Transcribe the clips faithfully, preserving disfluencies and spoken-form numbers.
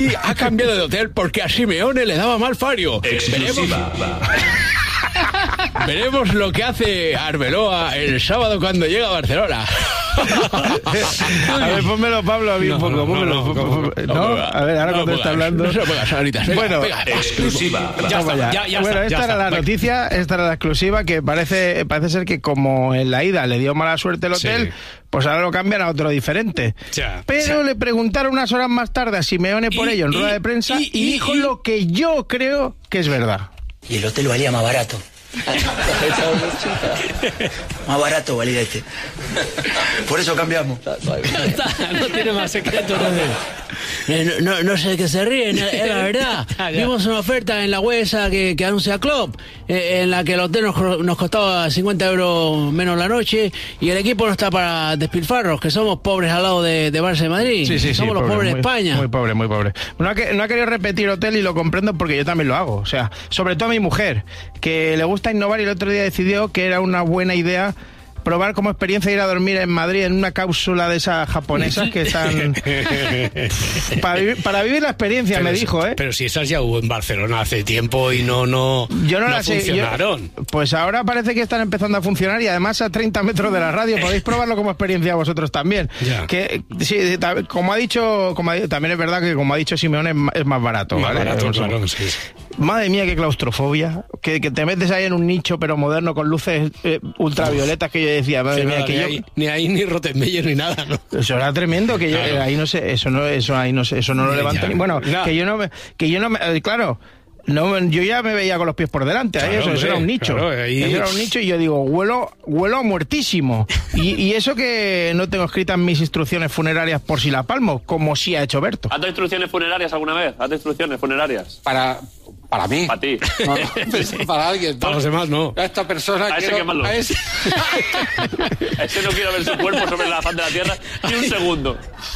Y ha cambiado de hotel porque a Simeone le daba mal fario. Exclusiva. Veremos, veremos lo que hace Arbeloa el sábado cuando llega a Barcelona. A ver, pónmelo, Pablo, a mí No, un poco. no, pónmelo, no, no, pónmelo. no, ¿No? no, A ver, ahora no cuando pongas, está hablando. no se lo pongas, Ahoritas, venga, Bueno, venga. Exclusiva. Ya Vamos está, allá. ya, ya bueno, está, esta ya era está. la Venga. noticia, esta era la exclusiva, que parece, parece ser que como en la ida le dio mala suerte el hotel, Sí. pues ahora lo cambian a otro diferente. Ya, Pero ya. le preguntaron unas horas más tarde a Simeone por Y- ello en y- rueda de prensa y, y- y- dijo y- lo que yo creo que es verdad. Y el hotel valía más barato. Más barato valía este. Por eso cambiamos. Ya está, no tiene más secreto. No, no, no sé de qué se ríen, es la verdad. Ya, ya. Vimos una oferta en la web esa que, que anuncia Klopp, eh, en la que el hotel nos, co- nos costaba cincuenta euros menos la noche y el equipo no está para despilfarros, que somos pobres al lado de, de Barça de Madrid. Sí, sí, sí, somos los pobre, pobres muy, de España. Muy pobre, muy pobre. No ha, que- no ha querido repetir hotel y lo comprendo porque yo también lo hago. O sea, sobre todo a mi mujer, que le gusta innovar y el otro día decidió que era una buena idea probar como experiencia ir a dormir en Madrid en una cápsula de esas japonesas que están... para, vivir, para vivir la experiencia, Pero me si- dijo, ¿eh? Pero si esas ya hubo en Barcelona hace tiempo y no, no, Yo no, no las sé, yo- funcionaron. pues ahora parece que están empezando a funcionar y además a treinta metros de la radio podéis probarlo como experiencia vosotros también. Ya. Que sí, ta- como ha dicho, como ha- también es verdad que como ha dicho Simeone es ma- es más barato, Más ¿vale? barato, O sea, claro, sí, sí. Madre mía, qué claustrofobia. Que, que te metes ahí en un nicho pero moderno con luces eh, ultravioletas que yo decía, madre Que mía, nada, que ni, yo... ahí, ni ahí ni Rottenmeier ni nada, ¿no? Eso era tremendo, que yo Claro. eh, ahí no sé, eso no, eso ahí no sé, eso no lo Ya. levanto ni. Bueno, No. que yo no me, que yo no me, eh, claro. No, yo ya me veía con los pies por delante, ahí, Claro, eso, eso hombre, era un nicho. claro, ahí- Eso era un nicho y yo digo, huelo, huelo a muertísimo. y, y eso que no tengo escritas mis instrucciones funerarias por si la palmo, como sí ha hecho Berto. ¿Has dado instrucciones funerarias alguna vez? ¿Has dado instrucciones funerarias? Para, para mí. Para ti. No, no, pero para alguien. Para los demás, no. A esta persona A ese quiero- quemarlo. a ese- A ese no quiero ver su cuerpo sobre la faz de la tierra ni un segundo.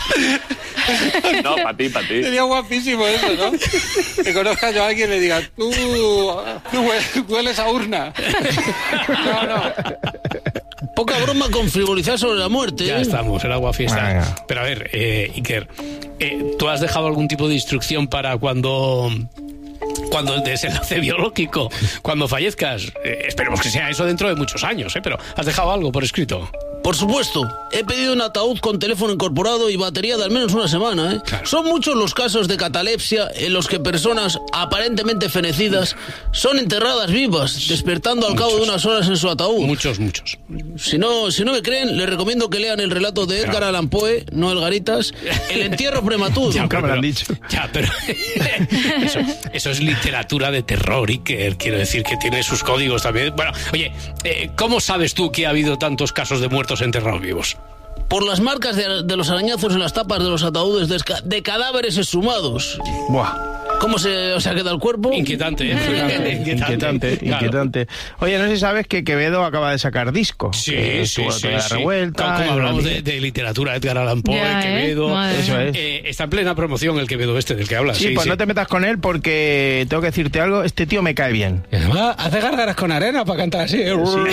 No, para ti, para ti. Sería guapísimo eso, ¿no? Que conozca yo a alguien y le diga, tú, tú hue- hueles a urna. No, no. Poca broma con frivolizar sobre la muerte. Ya ¿eh? estamos, el agua fiesta. Venga. Pero a ver, eh, Iker, eh, ¿tú has dejado algún tipo de instrucción para cuando... Cuando el desenlace biológico, cuando fallezcas? Eh, esperemos que sea eso dentro de muchos años, ¿eh? Pero ¿has dejado algo por escrito? Por supuesto, he pedido un ataúd con teléfono incorporado y batería de al menos una semana. ¿eh? Claro. Son muchos los casos de catalepsia en los que personas aparentemente fenecidas son enterradas vivas, despertando al cabo de Muchos. unas horas en su ataúd. Muchos, muchos. Si no, si no me creen, les recomiendo que lean el relato de Edgar Claro. Allan Poe, no el Garitas, El entierro prematuro. Ya, Nunca me lo han pero- dicho. Ya, pero eso, eso es literatura de terror, Iker. Quiero decir que tiene sus códigos también. Bueno, oye, eh, ¿cómo sabes tú que ha habido tantos casos de muertos enterrados vivos? Por las marcas de, de los arañazos en las tapas de los ataúdes de, esca- de cadáveres exhumados. Buah. ¿Cómo se, o sea, queda el cuerpo? Inquietante, ¿eh? Inquietante, Claro. inquietante. Oye, no sé si sabes que Quevedo acaba de sacar disco. Sí, que sí, estuvo sí, toda la sí. revuelta. Como, como en hablamos una- de, de literatura, Edgar Allan Poe, Ya, ¿eh? Quevedo. Madre Eso es. Eh, está en plena promoción el Quevedo este del que hablas. Sí, Sí, pues sí. no te metas con él porque tengo que decirte algo, este tío me cae bien. Y además, hace gárgaras con arena para cantar así. ¿eh?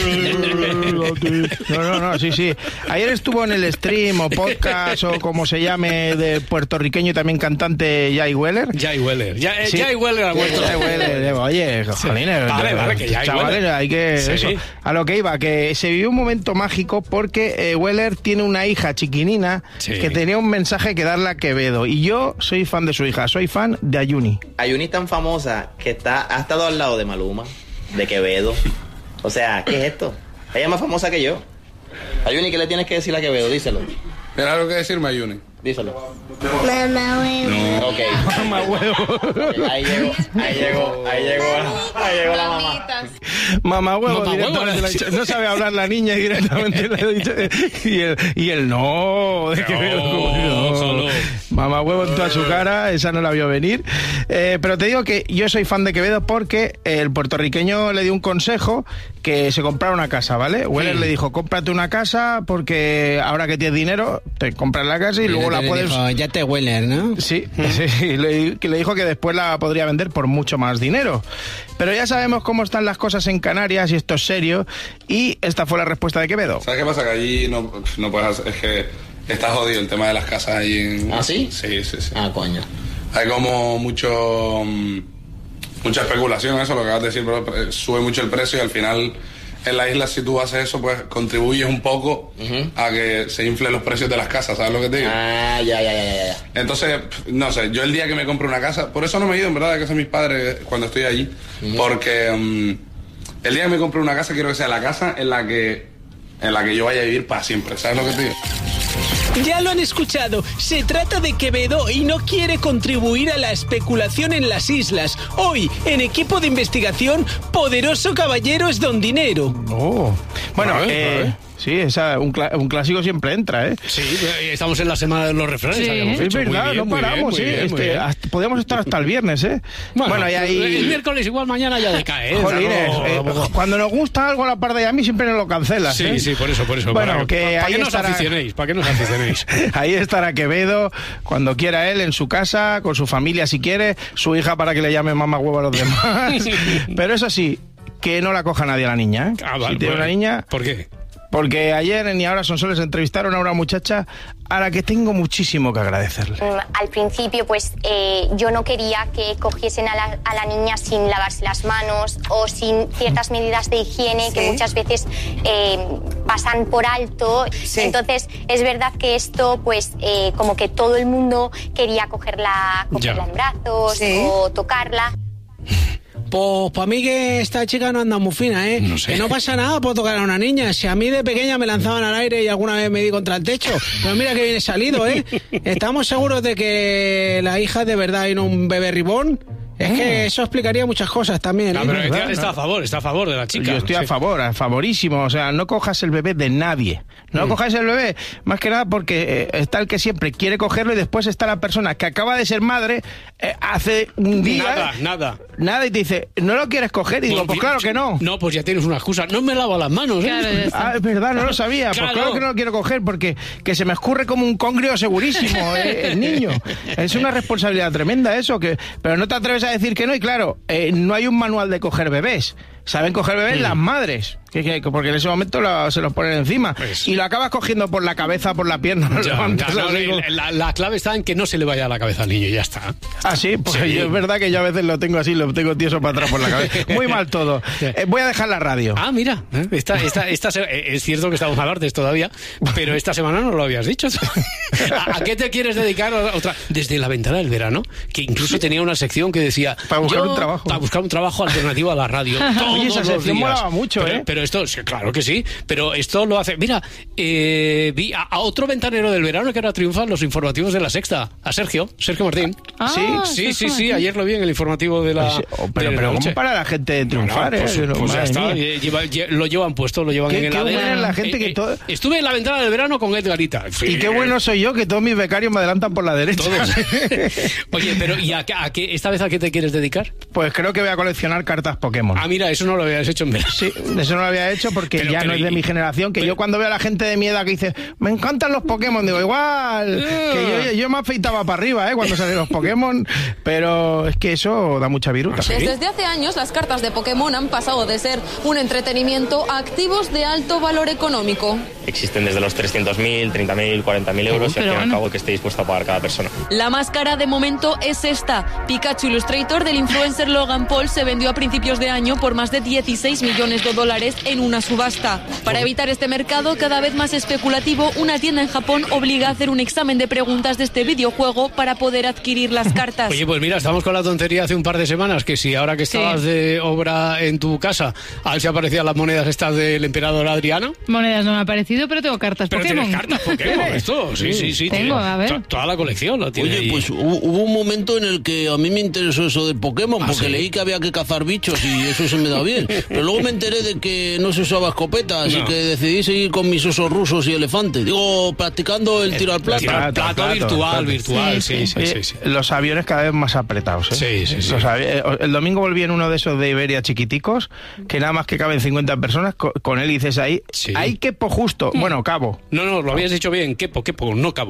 No, no, no, sí, sí. Ayer estuvo en el stream o podcast o como se llame de puertorriqueño y también cantante Jay Weller. Jay Weller. Ya, eh, Sí. Jay Weller ha vuelto. Jay Weller, eh, oye, jolines, Vale, vale, que Jay chavales, Weller. hay que Sí. eso. A lo que iba, que se vivió un momento mágico porque eh, Weller tiene una hija chiquinina Sí. que tenía un mensaje que darle a Quevedo y yo soy fan de su hija, soy fan de Ayuni. Ayuni es tan famosa que está, ha estado al lado de Maluma, de Quevedo. O sea, ¿qué es esto? Ella es más famosa que yo. Ayuni, ¿qué le tienes que decir a Quevedo? Díselo. ¿Tienes algo que decirme, Ayuni? Díselo. Mamá huevo. Ok. Mamá huevo. Ok, ahí llegó, ahí llegó, ahí llegó, ahí llegó la mamá. Mamá huevo, Mamá directamente huevo, le ha dicho. No sabe hablar la niña y directamente le ha dicho. Y el, y el no, de Quevedo, como que no. Ojalá. Mamá huevo en toda su cara, esa no la vio venir. Eh, pero te digo que yo soy fan de Quevedo porque el puertorriqueño le dio un consejo que se comprara una casa, ¿vale? Weller Sí. le dijo, cómprate una casa porque ahora que tienes dinero, te compras la casa y luego la puedes... ya te huele, ¿no? Sí, sí, le, que le dijo que después la podría vender por mucho más dinero. Pero ya sabemos cómo están las cosas en Canarias y esto es serio. Y esta fue la respuesta de Quevedo. ¿Sabes qué pasa? Que allí no, no puedes hacer... Es que está jodido el tema de las casas ahí en... ¿Ah, sí? Sí, sí, sí. Ah, coño. hay como mucho mm, mucha especulación, eso lo que acabas de decir, pero sube mucho el precio y al final en la isla, si tú haces eso, pues contribuyes un poco uh-huh. a que se inflen los precios de las casas, ¿sabes lo que te digo? Ah, ya, ya, ya, ya. Entonces, no sé, yo el día que me compro una casa, por eso no me he ido en verdad de casa de mis padres cuando estoy allí, uh-huh. porque um, el día que me compro una casa quiero que sea la casa en la que en la que yo vaya a vivir para siempre, ¿sabes lo que te digo? Ya lo han escuchado, se trata de Quevedo y no quiere contribuir a la especulación en las islas. Hoy, en equipo de investigación, Poderoso Caballero es don Dinero. Oh, bueno, ver, eh... Sí, esa, un, cl- un clásico siempre entra, ¿eh? Sí, estamos en la semana de los refranes. Sí. Es verdad, bien, no paramos, sí. Bien, este, hasta, podemos estar hasta el viernes, ¿eh? Bueno, bueno y ahí... el miércoles igual mañana ya decae, ¿eh? Jolines, no, eh, no, cuando nos gusta algo a la par de a mí siempre nos lo cancelas, Sí, ¿eh? sí, por eso, por eso. Bueno, para, que para ahí que nos estará... aficionéis, para que nos aficionéis. Ahí estará Quevedo, cuando quiera él, en su casa, con su familia si quiere, su hija para que le llame mamá huevo a los demás. Pero eso sí, que no la coja nadie a la niña, ¿eh? Ah, vale, si tiene bueno, una niña... ¿Por qué? Porque ayer ni ahora son soles entrevistaron a una muchacha a la que tengo muchísimo que agradecerle. Al principio, pues eh, yo no quería que cogiesen a la, a la niña sin lavarse las manos o sin ciertas medidas de higiene ¿Sí? que muchas veces eh, pasan por alto. Sí. Entonces, es verdad que esto, pues, eh, como que todo el mundo quería cogerla, cogerla en brazos ¿Sí? o tocarla. Pues para mí que esta chica no anda muy fina, ¿eh? No sé. Que no pasa nada por tocar a una niña. Si a mí de pequeña me lanzaban al aire y alguna vez me di contra el techo. Pero mira que viene salido, ¿eh? ¿Estamos seguros de que la hija es de verdad y no un bebé ribón? Es oh. que eso explicaría muchas cosas también. No, ¿eh? pero ¿verdad? está a favor, está a favor de la chica. Yo estoy sí. a favor, a favorísimo. O sea, no cojas el bebé de nadie. No mm. cojas el bebé, más que nada porque eh, está el que siempre quiere cogerlo y después está la persona que acaba de ser madre eh, hace un día... Nada, nada. Nada, y te dice, ¿no lo quieres coger? Y digo, pues claro que no. No, pues ya tienes una excusa. No me lavo las manos, ¿eh? Claro, ah, es verdad, no lo sabía. Claro. Pues claro que no lo quiero coger porque que se me escurre como un congrio segurísimo eh, el niño. Es una responsabilidad tremenda eso, que pero no te atreves a decir que no y claro, eh, no hay un manual de coger bebés. Saben coger bebés sí. las madres, que, que, porque en ese momento lo, se los ponen encima. Pues, y lo acabas cogiendo por la cabeza, por la pierna. No ya, levantas, ya, no, la, la, la clave está en que no se le vaya a la cabeza al niño y ya está. Ah, sí, pues sí. Yo, es verdad que yo a veces lo tengo así, lo tengo tieso para atrás por la cabeza. Muy mal todo. Eh, voy a dejar la radio. Ah, mira, esta, esta, esta, esta, es cierto que estamos a martes todavía, pero esta semana no lo habías dicho. ¿A, ¿A qué te quieres dedicar otra? Desde la ventana del verano, que incluso tenía una sección que decía... Para buscar yo, un trabajo. Para buscar un trabajo alternativo a la radio. Oye, esa sección molaba mucho, pero, ¿eh? Pero esto, claro que sí, pero esto lo hace... Mira, eh, vi a, a otro ventanero del verano que ahora triunfan los informativos de La Sexta, a Sergio, Sergio Martín. Ah, sí, sí, sí, sí, ayer lo vi en el informativo de la... Pues, oh, pero, de pero la ¿cómo para la gente de triunfar? Bueno, pues, eh? pues ya está, lleva, lleva, lo llevan puesto, lo llevan ¿Qué, en el qué A D N. buena es la gente eh, que eh, todo... Estuve en la ventana del verano con Edgarita. Y qué bueno soy yo que todos mis becarios me adelantan por la derecha. Todos. Oye, pero ¿y a, a qué, esta vez a qué te quieres dedicar? Pues creo que voy a coleccionar cartas Pokémon. Ah, mira, eso no lo habías hecho en verano. Sí, eso no lo había hecho porque pero, ya pero, no es de mi generación, que pero, yo cuando veo a la gente de mi edad que dice, me encantan los Pokémon, digo, igual, uh, que yo, yo me afeitaba para arriba, ¿eh? Cuando salían los Pokémon, pero es que eso da mucha viruta. ¿Sí? Desde hace años las cartas de Pokémon han pasado de ser un entretenimiento a activos de alto valor económico. Existen desde los trescientos mil, treinta mil, cuarenta mil euros uh, y al fin y al cabo que esté dispuesto a pagar cada persona. La más cara de momento es esta. Pikachu Illustrator del influencer Logan Paul se vendió a principios de año por más de dieciséis millones de dólares en una subasta. Para evitar este mercado cada vez más especulativo, una tienda en Japón obliga a hacer un examen de preguntas de este videojuego para poder adquirir las cartas. Oye, pues mira, estamos con la tontería hace un par de semanas, que si ahora que estabas sí. de obra en tu casa, a ver si aparecían las monedas estas del emperador Adriano. Monedas no me ha aparecido, pero tengo cartas pero Pokémon. Pero tienes cartas Pokémon, esto, sí, sí, sí. Tengo, tiene, a ver. Toda la colección lo tiene. Oye, ahí. pues hubo un momento en el que a mí me interesó eso de Pokémon, ¿Ah, porque sí? leí que había que cazar bichos y eso se me da bien. Pero luego me enteré de que no se usaba escopeta, así no. que decidí seguir con mis osos rusos y elefantes. Digo, practicando el tiro al plato. Tiro al plato, plato virtual, plato. virtual, sí, sí, sí, sí, sí, sí. Los aviones cada vez más apretados, ¿eh? Sí, sí, sí. Avi- el domingo volví en uno de esos de Iberia chiquiticos, que nada más que caben cincuenta personas, con, con hélices ahí. Sí. Hay quepo justo. Bueno, cabo. No, no, lo habías dicho bien, quepo, quepo, no cabo.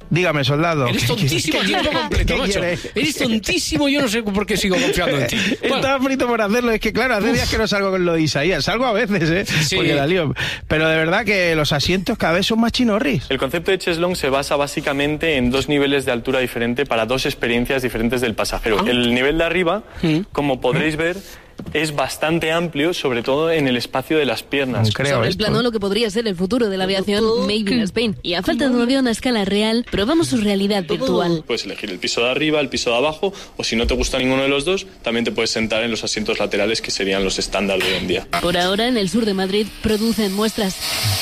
Dígame, soldado. Eres tontísimo tiempo completo, macho. Eres tontísimo, yo no sé por qué sigo confiando en ti. Bueno. Estaba frito por hacerlo. Es que, claro, hace Uf. días que no salgo con lo de Isaías. Salgo a veces, ¿eh? Sí. Porque la lío. Pero de verdad que los asientos cada vez son más chinorris. El concepto de Cheslong se basa básicamente en dos niveles de altura diferente para dos experiencias diferentes del pasajero. Ah. El nivel de arriba, ¿Mm? como podréis ¿Mm? ver, es bastante amplio, sobre todo en el espacio de las piernas. Creo Sobre el plano lo que podría ser el futuro de la aviación made in Spain. Y a falta de un avión a escala real, probamos su realidad virtual. Puedes elegir el piso de arriba, el piso de abajo, o si no te gusta ninguno de los dos, también te puedes sentar en los asientos laterales, que serían los estándar de hoy en día. Por ahora, en el sur de Madrid, producen muestras.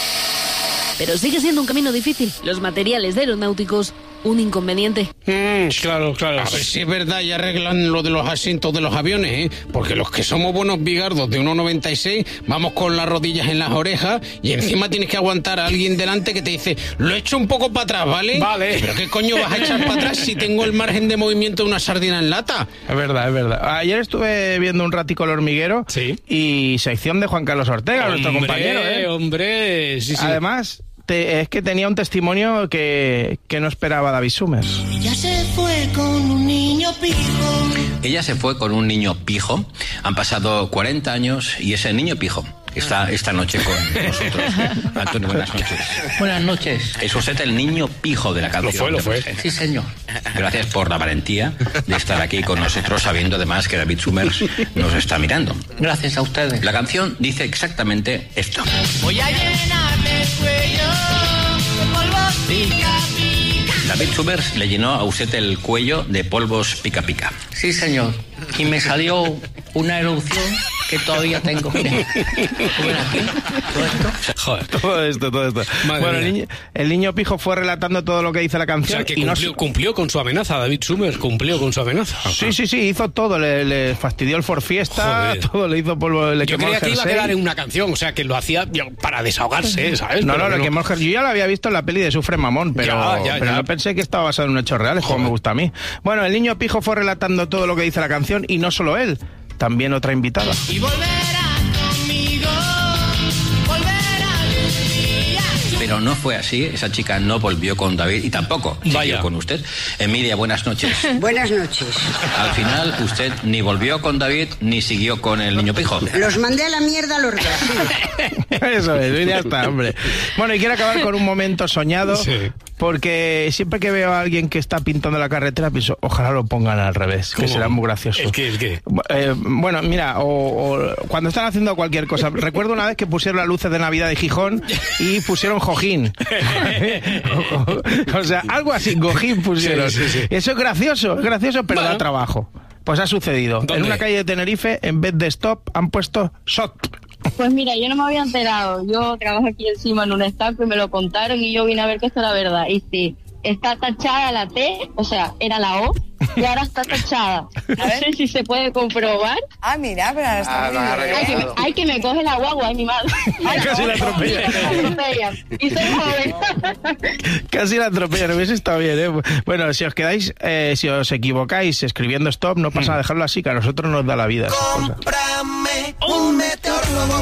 Pero sigue siendo un camino difícil. Los materiales aeronáuticos, un inconveniente. Mm, claro, claro. A ver si es verdad y arreglan lo de los asientos de los aviones, ¿eh? Porque los que somos buenos bigardos de uno noventa y seis vamos con las rodillas en las orejas y encima tienes que aguantar a alguien delante que te dice, lo he hecho un poco para atrás, ¿vale? Vale. ¿Pero qué coño vas a echar para atrás si tengo el margen de movimiento de una sardina en lata? Es verdad, es verdad. Ayer estuve viendo un ratico El Hormiguero. Sí. Y sección de Juan Carlos Ortega, hombre, nuestro compañero, ¿eh? Hombre, sí, sí. Además... Te, es que tenía un testimonio que, que no esperaba David Summers. Ella se fue con un niño pijo. Ella se fue con un niño pijo. Han pasado cuarenta años y ese niño pijo está esta noche con nosotros. Antonio, buenas noches. Buenas noches. Es usted el niño pijo de la canción. Lo fue, lo fue. Sí, señor. Gracias por la valentía de estar aquí con nosotros, sabiendo además que David Summers nos está mirando. Gracias a ustedes. La canción dice exactamente esto. Voy a llenarme el cuello de polvos pica pica. David Summers le llenó a usted el cuello de polvos pica pica. Sí, señor. Y me salió una erupción que todavía tengo. Mira, aquí, todo esto. Joder. Todo esto, todo esto. Madre bueno, el niño, el niño pijo fue relatando todo lo que dice la canción. O sea, que y cumplió, no... cumplió con su amenaza, David Summers cumplió con su amenaza. Sí, sí, sí, hizo todo. Le, le fastidió el For Fiesta, Joder. todo, le hizo polvo. Le Yo creía que iba a quedar en una canción, o sea, que lo hacía para desahogarse, ¿sabes? No, pero no, lo quemó el... Yo ya lo había visto en la peli de Sufre Mamón, pero, ya, ya, pero ya. no pensé que estaba basado en un hecho real, como me gusta a mí. Bueno, el niño pijo fue relatando todo lo que dice la canción y no solo él, también otra invitada. Y volverás conmigo, volverás un día. Pero no fue así, esa chica no volvió con David y tampoco Vaya. siguió con usted. Emilia, buenas noches. Buenas noches. Al final usted ni volvió con David ni siguió con el niño pijo. Los mandé a la mierda a los dos. Eso es, ya está, hombre. Bueno, y quiero acabar con un momento soñado. Sí. Porque siempre que veo a alguien que está pintando la carretera, pienso, ojalá lo pongan al revés, ¿Cómo? que será muy gracioso. ¿El qué? ¿El qué? Eh, bueno, mira, o, o cuando están haciendo cualquier cosa. Recuerdo una vez que pusieron las luces de Navidad de Gijón y pusieron Jojín. o, o sea, algo así, Gojín pusieron. Sí, sí, sí. Eso es gracioso, es gracioso, pero bueno. da trabajo. Pues ha sucedido. ¿Dónde? En una calle de Tenerife, en vez de stop, han puesto shot. Pues mira, yo no me había enterado. Yo trabajo aquí encima en un estanco y me lo contaron y yo vine a ver que esto era verdad. Y sí, está tachada la T, o sea, era la O, y ahora está tachada. No sé si se puede comprobar. Ah, mira, pero ahora está ah, muy bien. Ay, que me, ay, que me coge la guagua, ay, mi madre. Ay, Casi la atropella. Y soy joven. Casi la atropella, no hubiese estado bien, ¿eh? Bueno, si os quedáis, eh, si os equivocáis escribiendo stop, no pasa nada, dejarlo así, que a nosotros nos da la vida. Cómprame un meteorólogo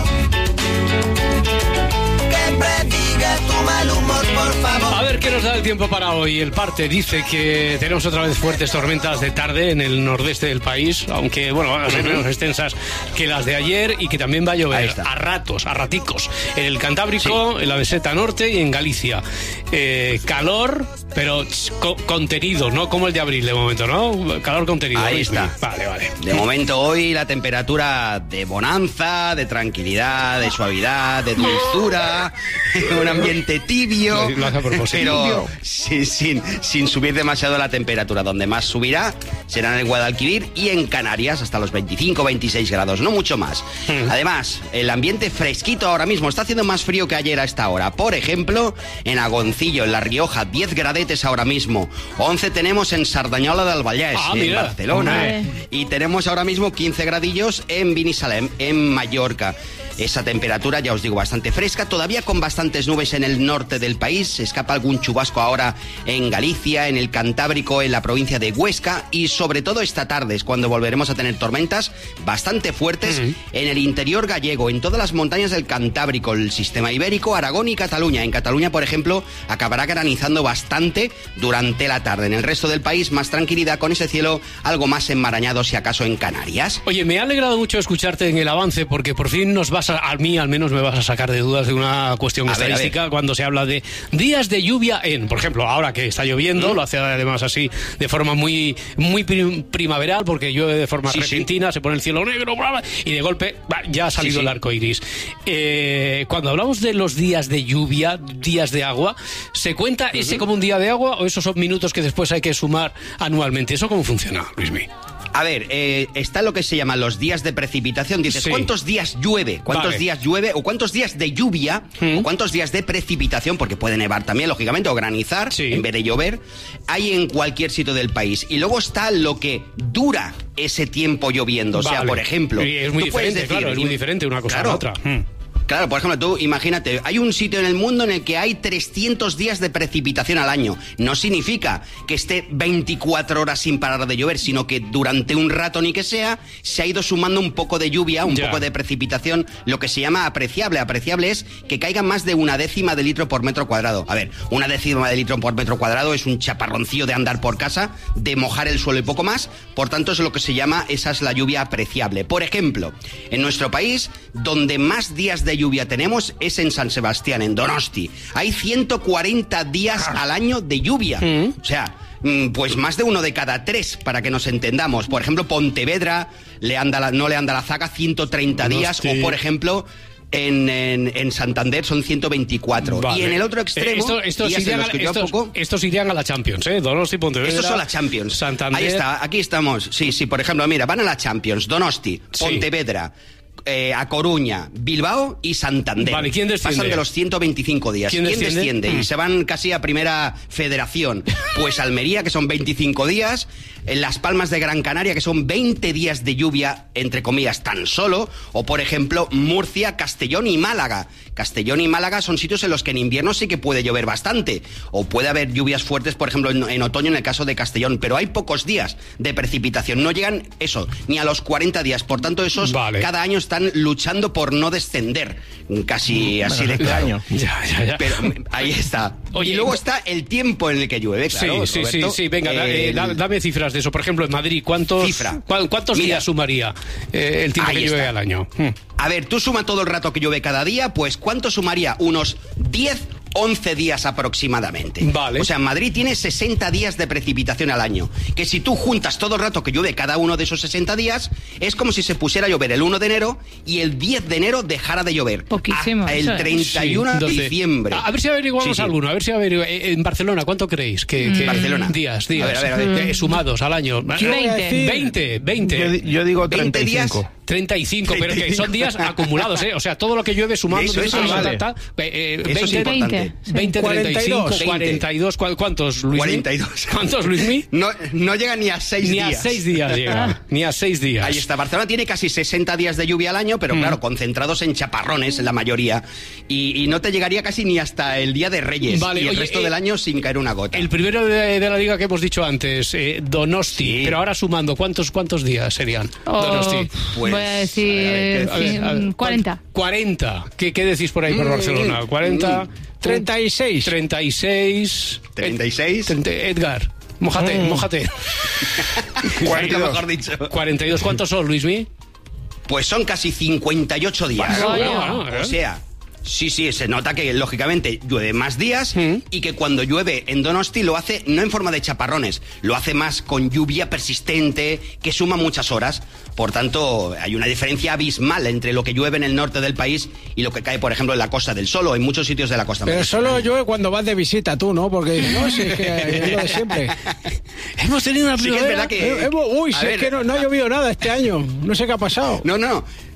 que prediga tu mal humor, por favor. A ver qué nos da el tiempo para hoy. El parte dice que tenemos otra vez fuertes tormentas de tarde en el nordeste del país, aunque bueno, van a ser menos extensas que las de ayer y que también va a llover a ratos, a raticos, en el Cantábrico, sí. en la meseta norte y en Galicia. Eh, calor, pero co contenido, no como el de abril de momento, ¿no? Calor contenido. Ahí está. Vale, vale. De momento hoy la temperatura de bonanza, de tranquilidad, de suavidad, de dulzura, un ambiente tibio, lo hace a propósito. pero sin, sin, sin subir demasiado la temperatura. Donde más subirá será en el Guadalquivir y en Canarias hasta los veinticinco veintiséis grados, no mucho más. Hmm. Además, el ambiente fresquito ahora mismo, está haciendo más frío que ayer a esta hora. Por ejemplo, en Agoncillo, en La Rioja, diez gradetes ahora mismo. once tenemos en Sardañola del Vallès, ah, en mira, Barcelona. hombre. Y tenemos ahora mismo quince gradillos en Binissalem, en Mallorca. esa temperatura, ya os digo, bastante fresca, todavía con bastantes nubes en el norte del país, se escapa algún chubasco ahora en Galicia, en el Cantábrico, en la provincia de Huesca, y sobre todo esta tarde es cuando volveremos a tener tormentas bastante fuertes uh-huh. en el interior gallego, en todas las montañas del Cantábrico, el sistema ibérico, Aragón y Cataluña. En Cataluña, por ejemplo, acabará granizando bastante durante la tarde. En el resto del país, más tranquilidad con ese cielo algo más enmarañado, si acaso en Canarias. Oye, me ha alegrado mucho escucharte en el avance, porque por fin nos vas a, a mí al menos me vas a sacar de dudas de una cuestión a estadística ver, ver. cuando se habla de días de lluvia en, por ejemplo, ahora que está lloviendo, ¿Mm? Lo hace además así de forma muy muy prim- primaveral, porque llueve de forma sí, repentina, sí. se pone el cielo negro, bla, bla, y de golpe bah, ya ha salido sí, sí. el arco iris. Eh, cuando hablamos de los días de lluvia, días de agua, ¿se cuenta uh-huh. ese como un día de agua o esos son minutos que después hay que sumar anualmente? ¿Eso cómo funciona, Luismi? A ver, eh, está lo que se llaman los días de precipitación. Dices, sí. ¿cuántos días llueve? ¿Cuántos vale. días llueve? ¿O cuántos días de lluvia? ¿Mm? ¿O cuántos días de precipitación? Porque puede nevar también, lógicamente, o granizar sí. en vez de llover. Hay en cualquier sitio del país. Y luego está lo que dura ese tiempo lloviendo. Vale. O sea, por ejemplo... Y es muy diferente, decir, claro, es muy diferente una cosa claro, a la otra. Hmm. Claro, por ejemplo, tú imagínate, hay un sitio en el mundo en el que hay trescientos días de precipitación al año. No significa que esté veinticuatro horas sin parar de llover, sino que durante un rato ni que sea, se ha ido sumando un poco de lluvia, un ya. poco de precipitación, lo que se llama apreciable. Apreciable es que caiga más de una décima de litro por metro cuadrado. A ver, una décima de litro por metro cuadrado es un chaparroncillo de andar por casa, de mojar el suelo y poco más. Por tanto, es lo que se llama, esa es la lluvia apreciable. Por ejemplo, en nuestro país, donde más días de lluvia tenemos es en San Sebastián, en Donosti. Hay ciento cuarenta días al año de lluvia. ¿Mm? O sea, pues más de uno de cada tres, para que nos entendamos. Por ejemplo, Pontevedra le anda la, no le anda la zaga ciento treinta días, o por ejemplo... En, en, en Santander son ciento veinticuatro. Vale. Y en el otro extremo... Eh, esto, estos, irían a, estos, poco, estos irían a la Champions, ¿eh? Donosti, Pontevedra... Estos son la Champions. Santander... Ahí está, aquí estamos. Sí, sí, por ejemplo, mira, van a la Champions. Donosti, Pontevedra... Sí. Eh, a Coruña, Bilbao y Santander. Vale, ¿quién desciende? Pasan de los ciento veinticinco días. ¿Quién, ¿Quién desciende? desciende? Mm. Y se van casi a primera federación. Pues Almería, que son veinticinco días. En Las Palmas de Gran Canaria, que son veinte días de lluvia, entre comillas, tan solo. O, por ejemplo, Murcia, Castellón y Málaga. Castellón y Málaga son sitios en los que en invierno sí que puede llover bastante. O puede haber lluvias fuertes, por ejemplo, en, en otoño en el caso de Castellón. Pero hay pocos días de precipitación. No llegan, eso, ni a los cuarenta días. Por tanto, esos vale. cada año están luchando por no descender. Casi bueno, así de claro. Ya, ya, ya. Pero ahí está. Oye, y luego está el tiempo en el que llueve, claro. Sí, sí, Roberto. sí, sí. Venga, eh, dame, dame cifras de eso. Por ejemplo, en Madrid, ¿cuántos, Cifra. ¿cuántos Mira, días sumaría eh, el tiempo que llueve está. al año? Hmm. A ver, tú suma todo el rato que llueve cada día, pues ¿cuánto sumaría? Unos diez, once días aproximadamente. Vale. O sea, Madrid tiene sesenta días de precipitación al año. Que si tú juntas todo el rato que llueve cada uno de esos sesenta días, es como si se pusiera a llover el uno de enero y el diez de enero dejara de llover. Poquísimo. El treinta y uno sí, de diciembre. A, a ver si averiguamos sí, sí. alguno. A ver si averiguamos. En Barcelona, ¿cuánto creéis? Que, que Barcelona. Días, días. A ver, a ver, a ver. Eh, sumados al año. veinte. veinte, veinte. Yo, yo digo treinta y cinco. treinta y cinco, pero que son días acumulados, ¿eh? O sea, todo lo que llueve sumando... Eso, eso, ta, vale. ta, ta, eh, eso es importante. veinte, treinta y cinco, veinte. cuarenta y dos, ¿cuántos, Luismi? cuarenta y dos. ¿Cuántos, Luismi? No, no llega ni a seis ni días. Ni a seis días llega, ni a seis días. Ahí está, Barcelona tiene casi sesenta días de lluvia al año, pero mm. claro, concentrados en chaparrones, en la mayoría, y, y no te llegaría casi ni hasta el Día de Reyes, vale, y el oye, resto eh, del año sin caer una gota. El primero de, de la liga que hemos dicho antes, eh, Donosti, sí. pero ahora sumando, ¿cuántos, cuántos días serían? Oh, Donosti. Pues, voy a decir... A ver, a ver, cuarenta. cuarenta. ¿Qué, qué decís por ahí por Barcelona? cuarenta. treinta y seis. treinta y seis. treinta y seis. Edgar, mójate, mm. mójate. cuarenta, mejor dicho. cuarenta y dos. ¿Cuántos son, Luismi? Pues son casi cincuenta y ocho días. Bueno, bueno, bueno, o sea... Sí, sí, se nota que lógicamente llueve más días ¿Mm? y que cuando llueve en Donosti lo hace no en forma de chaparrones, lo hace más con lluvia persistente que suma muchas horas. Por tanto, hay una diferencia abismal entre lo que llueve en el norte del país y lo que cae, por ejemplo, en la Costa del Sol o en muchos sitios de la costa. Pero solo llueve cuando vas de visita tú, ¿no? Porque no, si es que es lo de siempre. Hemos tenido una primavera. Sí, que es verdad que... Uy, si ver, es que no, no ha llovido nada este año. No sé qué ha pasado. No, no.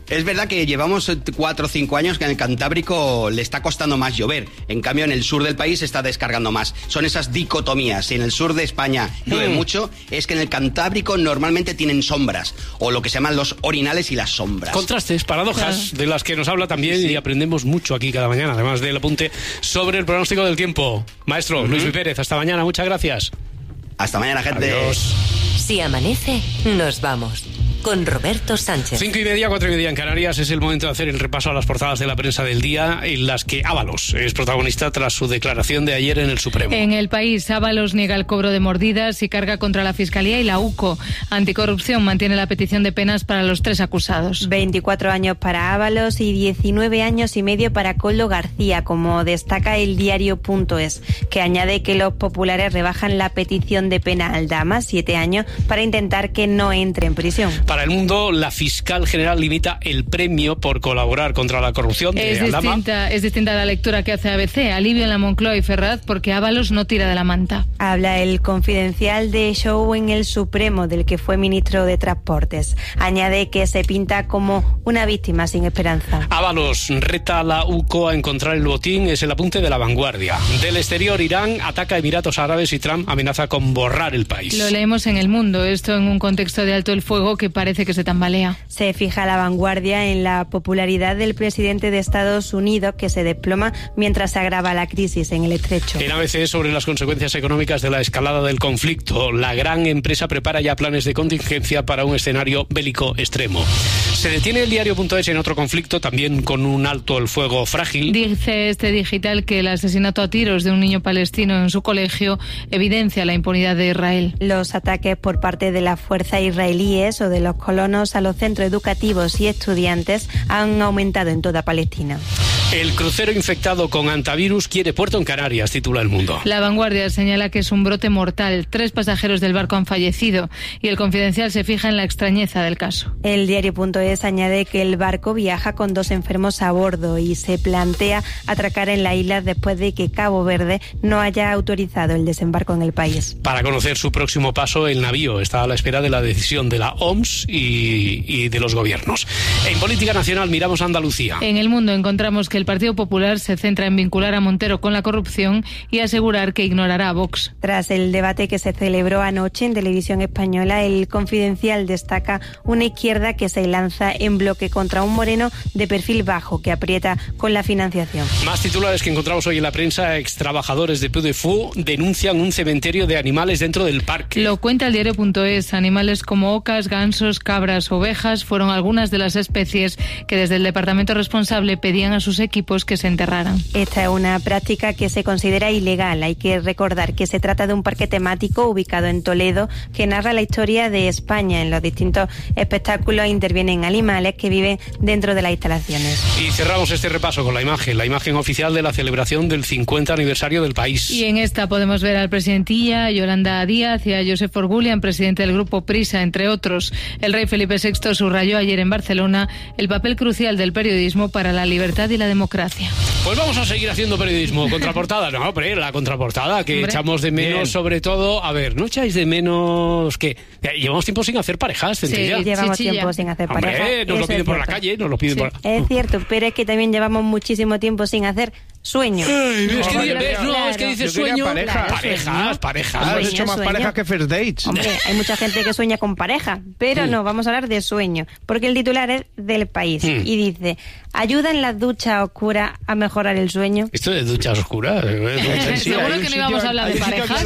Es verdad que llevamos cuatro o cinco años que en el Cantábrico le está costando más llover. En cambio, en el sur del país se está descargando más. Son esas dicotomías. Si en el sur de España llueve Mm. mucho, es que en el Cantábrico normalmente tienen sombras, o lo que se llaman los orinales y las sombras. Contrastes, paradojas, de las que nos habla también y aprendemos mucho aquí cada mañana, además del apunte sobre el pronóstico del tiempo. Maestro Luis Luis Pérez, hasta mañana, muchas gracias. Hasta mañana, gente. Adiós. Si amanece, nos vamos. Con Roberto Sánchez. Cinco y media, cuatro y media en Canarias. Es el momento de hacer el repaso a las portadas de la prensa del día, en las que Ábalos es protagonista tras su declaración de ayer en el Supremo. En El País, Ábalos niega el cobro de mordidas y carga contra la Fiscalía y la U C O. Anticorrupción mantiene la petición de penas para los tres acusados. veinticuatro años para Ábalos y diecinueve años y medio para Koldo García, como destaca el diario.es, que añade que los populares rebajan la petición de pena al Dama, siete años, para intentar que no entre en prisión. Para El Mundo, la fiscal general limita el premio por colaborar contra la corrupción de Es Aldama. distinta, es distinta la lectura que hace A B C. Alivio en la Moncloa y Ferraz porque Ábalos no tira de la manta. Habla el Confidencial de show en el Supremo, del que fue ministro de Transportes. Añade que se pinta como una víctima sin esperanza. Ábalos reta a la U C O a encontrar el botín, es el apunte de La Vanguardia. Del exterior, Irán ataca a Emiratos Árabes y Trump amenaza con borrar el país. Lo leemos en El Mundo, esto en un contexto de alto el fuego que parece que se tambalea. Se fija La Vanguardia en la popularidad del presidente de Estados Unidos, que se desploma mientras se agrava la crisis en el Estrecho. En A B C, sobre las consecuencias económicas de la escalada del conflicto, la gran empresa prepara ya planes de contingencia para un escenario bélico extremo. Se detiene el diario.es en otro conflicto, también con un alto el fuego frágil. Dice este digital que el asesinato a tiros de un niño palestino en su colegio evidencia la impunidad de Israel. Los ataques por parte de las fuerzas israelíes o de los colonos a los centros educativos y estudiantes han aumentado en toda Palestina. El crucero infectado con antivirus quiere puerto en Canarias, titula El Mundo. La Vanguardia señala que es un brote mortal. Tres pasajeros del barco han fallecido y el Confidencial se fija en la extrañeza del caso. El diario.es añade que el barco viaja con dos enfermos a bordo y se plantea atracar en la isla después de que Cabo Verde no haya autorizado el desembarco en el país. Para conocer su próximo paso, el navío está a la espera de la decisión de la O M S y, y de los gobiernos. En política nacional miramos a Andalucía. En El Mundo encontramos que el Partido Popular se centra en vincular a Montero con la corrupción y asegurar que ignorará a Vox. Tras el debate que se celebró anoche en Televisión Española, el Confidencial destaca una izquierda que se lanza en bloque contra un Moreno de perfil bajo que aprieta con la financiación. Más titulares que encontramos hoy en la prensa: extrabajadores de Puy de Fou denuncian un cementerio de animales dentro del parque. Lo cuenta el diario.es. Animales como ocas, gansos, cabras, ovejas fueron algunas de las especies que desde el departamento responsable pedían a sus equipos que se enterraran. Esta es una práctica que se considera ilegal. Hay que recordar que se trata de un parque temático ubicado en Toledo que narra la historia de España. En los distintos espectáculos intervienen animales que viven dentro de las instalaciones. Y cerramos este repaso con la imagen, la imagen oficial de la celebración del cincuenta aniversario del país. Y en esta podemos ver al presidentilla, a Yolanda Díaz y a Josep Orgulian, presidente del grupo Prisa, entre otros. El rey Felipe sexto subrayó ayer en Barcelona el papel crucial del periodismo para la libertad y la democracia. Pues vamos a seguir haciendo periodismo. Contraportada, no, hombre, la contraportada que Hombre. echamos de menos, Bien. sobre todo, a ver, ¿no echáis de menos que llevamos tiempo sin hacer parejas, Centella? Sí, llevamos tiempo sin hacer Hombre, pareja. nos lo Eso piden es por la cierto. calle, nos lo piden Sí, por es cierto, pero es que también llevamos muchísimo tiempo sin hacer sueño. Ay, es que, Claro, ves, no, es que dices Yo quería sueño. pareja. Parejas, parejas. Has Sueño, hecho más sueño. parejas que first dates. Hombre, hay mucha gente que sueña con pareja, pero Mm. no, vamos a hablar de sueño, porque el titular es del País Mm. y dice: ¿ayuda en las duchas oscuras a mejorar el sueño? Esto de duchas oscuras. ¿eh? Sí, Seguro que no íbamos a hablar de parejas.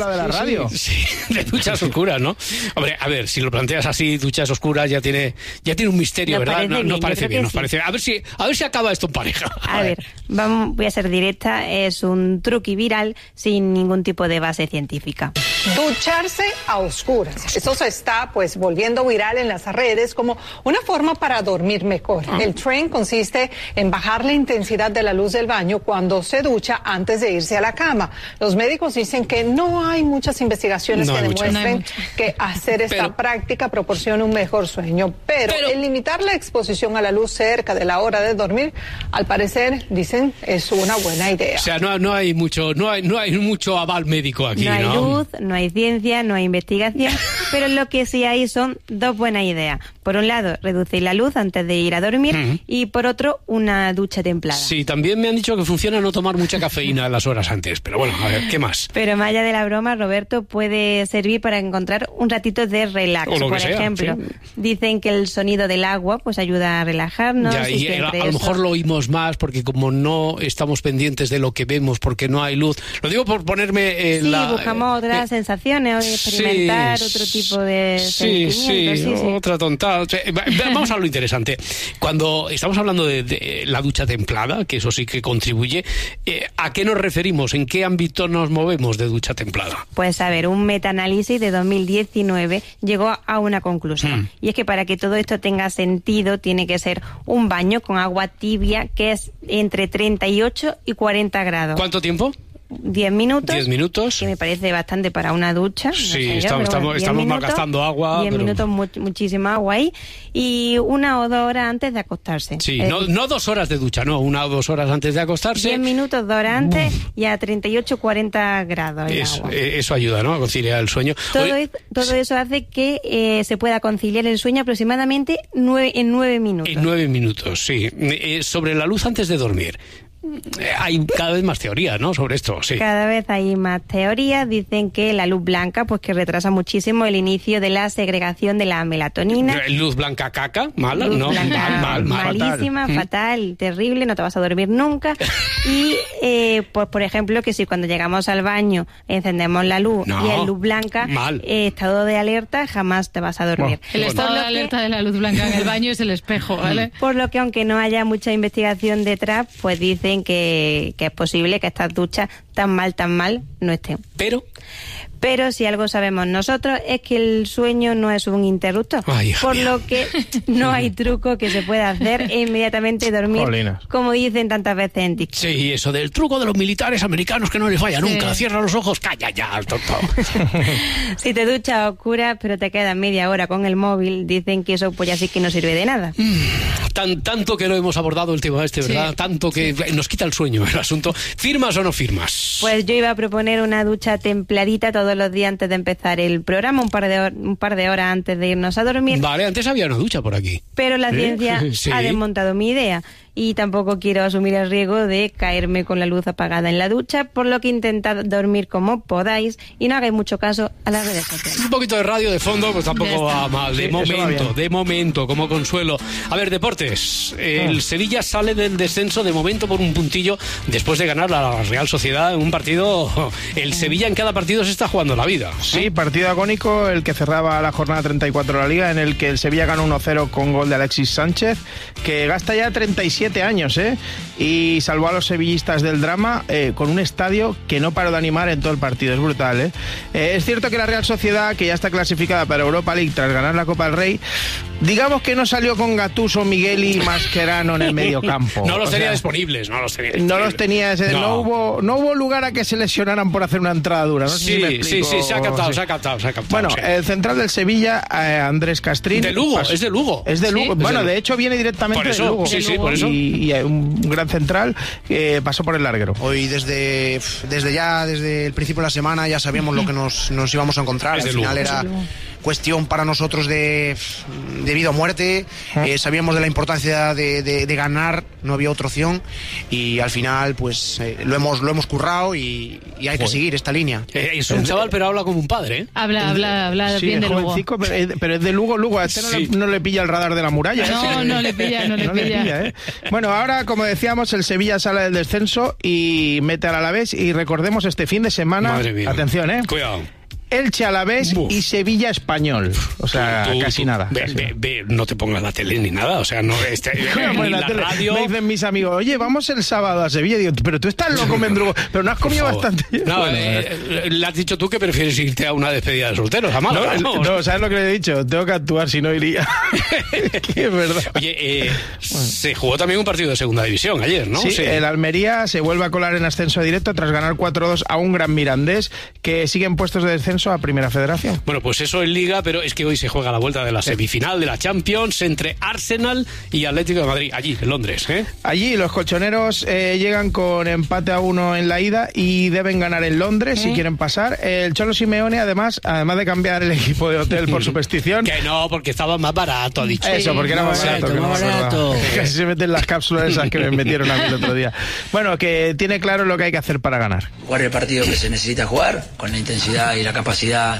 Sí, de duchas oscuras, ¿no? Hombre, a ver, si lo planteas así, duchas oscuras ya tiene ya tiene un misterio, Nos ¿verdad? parece No- bien, nos yo parece creo bien, que nos sí. parece. A ver si a ver si acaba esto en pareja. A ver, vamos, voy a ser directa, es un truqui viral sin ningún tipo de base científica. Ducharse a oscuras. Eso se está pues volviendo viral en las redes como una forma para dormir mejor. El trend consiste en bajar la intensidad de la luz del baño cuando se ducha antes de irse a la cama. Los médicos dicen que no hay muchas investigaciones No que hay muchas. demuestren No hay que hacer esta Pero- práctica proporciona un mejor sueño. Pero, el limitar la exposición a la luz cerca de la hora de dormir, al parecer, dicen, es una buena idea. O sea, no, no hay mucho no hay no hay mucho aval médico aquí, No hay ¿no? luz, no no hay ciencia, no hay investigación, pero lo que sí hay son dos buenas ideas. Por un lado, reducir la luz antes de ir a dormir uh-huh. y por otro, una ducha templada. Sí, también me han dicho que funciona no tomar mucha cafeína las horas antes, pero bueno, a ver, ¿qué más? Pero más allá de la broma, Roberto, puede servir para encontrar un ratito de relax. O lo por que sea, ejemplo, sí. Dicen que el sonido del agua pues ayuda a relajarnos. Ya, y y que a, a eso... lo mejor lo oímos más porque como no estamos pendientes de lo que vemos porque no hay luz. Lo digo por ponerme en sí, la... buscamos eh, otras eh, sensaciones o experimentar sí, otro tipo de sí, sentimientos. Sí, sí, sí, otra tontada. Vamos a lo interesante. Cuando estamos hablando de, de la ducha templada, que eso sí que contribuye, eh, ¿a qué nos referimos? ¿En qué ámbito nos movemos de ducha templada? Pues a ver, un metaanálisis de dos mil diecinueve llegó a una conclusión. Mm. Y es que para que todo esto tenga sentido, tiene que ser un baño con agua tibia que es entre treinta y ocho y cuarenta grados. ¿Cuánto tiempo? diez minutos. diez minutos. Que me parece bastante para una ducha. No sí, sé yo, estamos, estamos, estamos minutos, gastando agua. diez pero... minutos, mu muchísima agua ahí. Y una o dos horas antes de acostarse. Sí, eh, no, no dos horas de ducha, no, una o dos horas antes de acostarse. diez minutos, dos horas antes Uf. y a treinta y ocho, cuarenta grados el es, agua. Eso ayuda, ¿no? A conciliar el sueño. Todo, Oye, es, todo eso hace que eh, se pueda conciliar el sueño aproximadamente nueve, en nueve minutos. En nueve minutos, sí. Eh, sobre la luz antes de dormir. Hay cada vez más teorías, ¿no? Sobre esto, sí. Cada vez hay más teorías. Dicen que la luz blanca, pues que retrasa muchísimo el inicio de la segregación de la melatonina. Luz blanca caca, mala, luz no, blanca, mal, mal, malísima, fatal, fatal, terrible, no te vas a dormir nunca. Y, eh, pues por ejemplo, que si cuando llegamos al baño encendemos la luz no, y es luz blanca, eh, estado de alerta, jamás te vas a dormir. Oh, el estado de alerta de la luz blanca en el baño es el espejo, ¿vale? Por lo que aunque no haya mucha investigación detrás, pues dicen que, que es posible que estas duchas tan mal, tan mal no estén. Pero... Pero si algo sabemos nosotros es que el sueño no es un interruptor, Ay, por mía. lo que no hay truco que se pueda hacer e inmediatamente dormir, Jolinas. como dicen tantas veces en TikTok. Sí, eso del truco de los militares americanos que no les falla nunca. Sí. Cierra los ojos, calla ya, tonto. Si te duchas a oscuras pero te quedas media hora con el móvil, dicen que eso pues ya sí que no sirve de nada. Tan, tanto que lo hemos abordado el tema este, ¿verdad? Sí. Tanto que nos quita el sueño el asunto. ¿Firmas o no firmas? Pues yo iba a proponer una ducha templadita todos los días antes de empezar el programa, un par de, hor un par de horas antes de irnos a dormir. Vale, antes había una ducha por aquí. Pero la ¿Eh? ciencia sí. ha desmontado mi idea. Y tampoco quiero asumir el riesgo de caerme con la luz apagada en la ducha, por lo que intentad dormir como podáis y no hagáis mucho caso a las redes sociales. Un poquito de radio de fondo, pues tampoco va mal. De sí, momento, de momento, como consuelo. A ver, deportes. El ah. Sevilla sale del descenso de momento por un puntillo después de ganar la Real Sociedad en un partido. El Sevilla en cada partido se está jugando la vida. Sí, partido agónico, el que cerraba la jornada treinta y cuatro de la Liga, en el que el Sevilla ganó uno cero con gol de Alexis Sánchez, que gasta ya treinta y siete años, ¿eh? Y salvó a los sevillistas del drama eh, con un estadio que no paró de animar en todo el partido. Es brutal, ¿eh? Eh, es cierto que la Real Sociedad, que ya está clasificada para Europa League tras ganar la Copa del Rey, digamos que no salió con Gattuso, Migueli y Mascherano en el medio campo. No los o tenía sea, disponibles, no los tenía disponibles. No los tenía, ese, no. No, hubo, no hubo lugar a que se lesionaran por hacer una entrada dura. No sé sí, si me explico. sí, sí, se ha captado, sí. se ha captado, se ha captado. Bueno, sí. el central del Sevilla, eh, Andrés Castrín. De Lugo, pasó, es de Lugo. Es de Lugo. Sí, bueno, de, de hecho viene directamente por eso, de Lugo. Sí, sí, por eso. Y, y un gran central que pasó por el larguero. Hoy desde, desde ya, desde el principio de la semana ya sabíamos lo que nos, nos íbamos a encontrar. Es Al final Lugo, era sí. cuestión para nosotros de, de vida o muerte. Eh, sabíamos de la importancia de, de, de ganar, no había otra opción y al final pues eh, lo hemos lo hemos currado y, y hay que seguir esta línea. Eh, es un chaval pero habla como un padre, ¿eh? Habla, habla, habla sí, bien de Lugo. Pero es, pero es de Lugo, Lugo. A este sí. no, le, no le pilla el radar de la muralla. No, ¿eh? no le pilla, no le no pilla. Le pilla ¿eh? Bueno, ahora como decíamos, el Sevilla sale del descenso y mete al Alavés y recordemos este fin de semana. Madre mía. Atención, ¿eh? Cuidado. Elche Alavés Uf. y Sevilla Español. O sea, tú, tú, casi tú, nada. Ve, casi ve, nada. ve, no te pongas la tele ni nada. O sea, no este, Bueno, ni la la tele. radio. Me dicen mis amigos, oye, vamos el sábado a Sevilla. Digo, pero tú estás loco, Mendrugo. Pero no has comido bastante. No, bueno, eh, le has dicho tú que prefieres irte a una despedida de solteros, a Málaga, no, ¿no? no, ¿sabes lo que le he dicho? Tengo que actuar, si no iría. Es verdad. Oye, eh, bueno. se jugó también un partido de segunda división ayer, ¿no? Sí, sí, el Almería se vuelve a colar en ascenso directo tras ganar cuatro dos a un Gran Mirandés, que sigue en puestos de descenso ascenso a Primera Federación. Bueno, pues eso en Liga, pero es que hoy se juega la vuelta de la semifinal de la Champions entre Arsenal y Atlético de Madrid, allí, en Londres. ¿eh? Allí los colchoneros eh, llegan con empate a uno en la ida y deben ganar en Londres ¿Mm? si quieren pasar. El Cholo Simeone, además, además de cambiar el equipo de hotel por superstición... Que no, porque estaba más barato, ha dicho. Eso, porque era más barato. Más barato. Casi se meten las cápsulas esas que me metieron a mí el otro día. Bueno, que tiene claro lo que hay que hacer para ganar. Jugar el partido que se necesita jugar, con la intensidad y la capacidad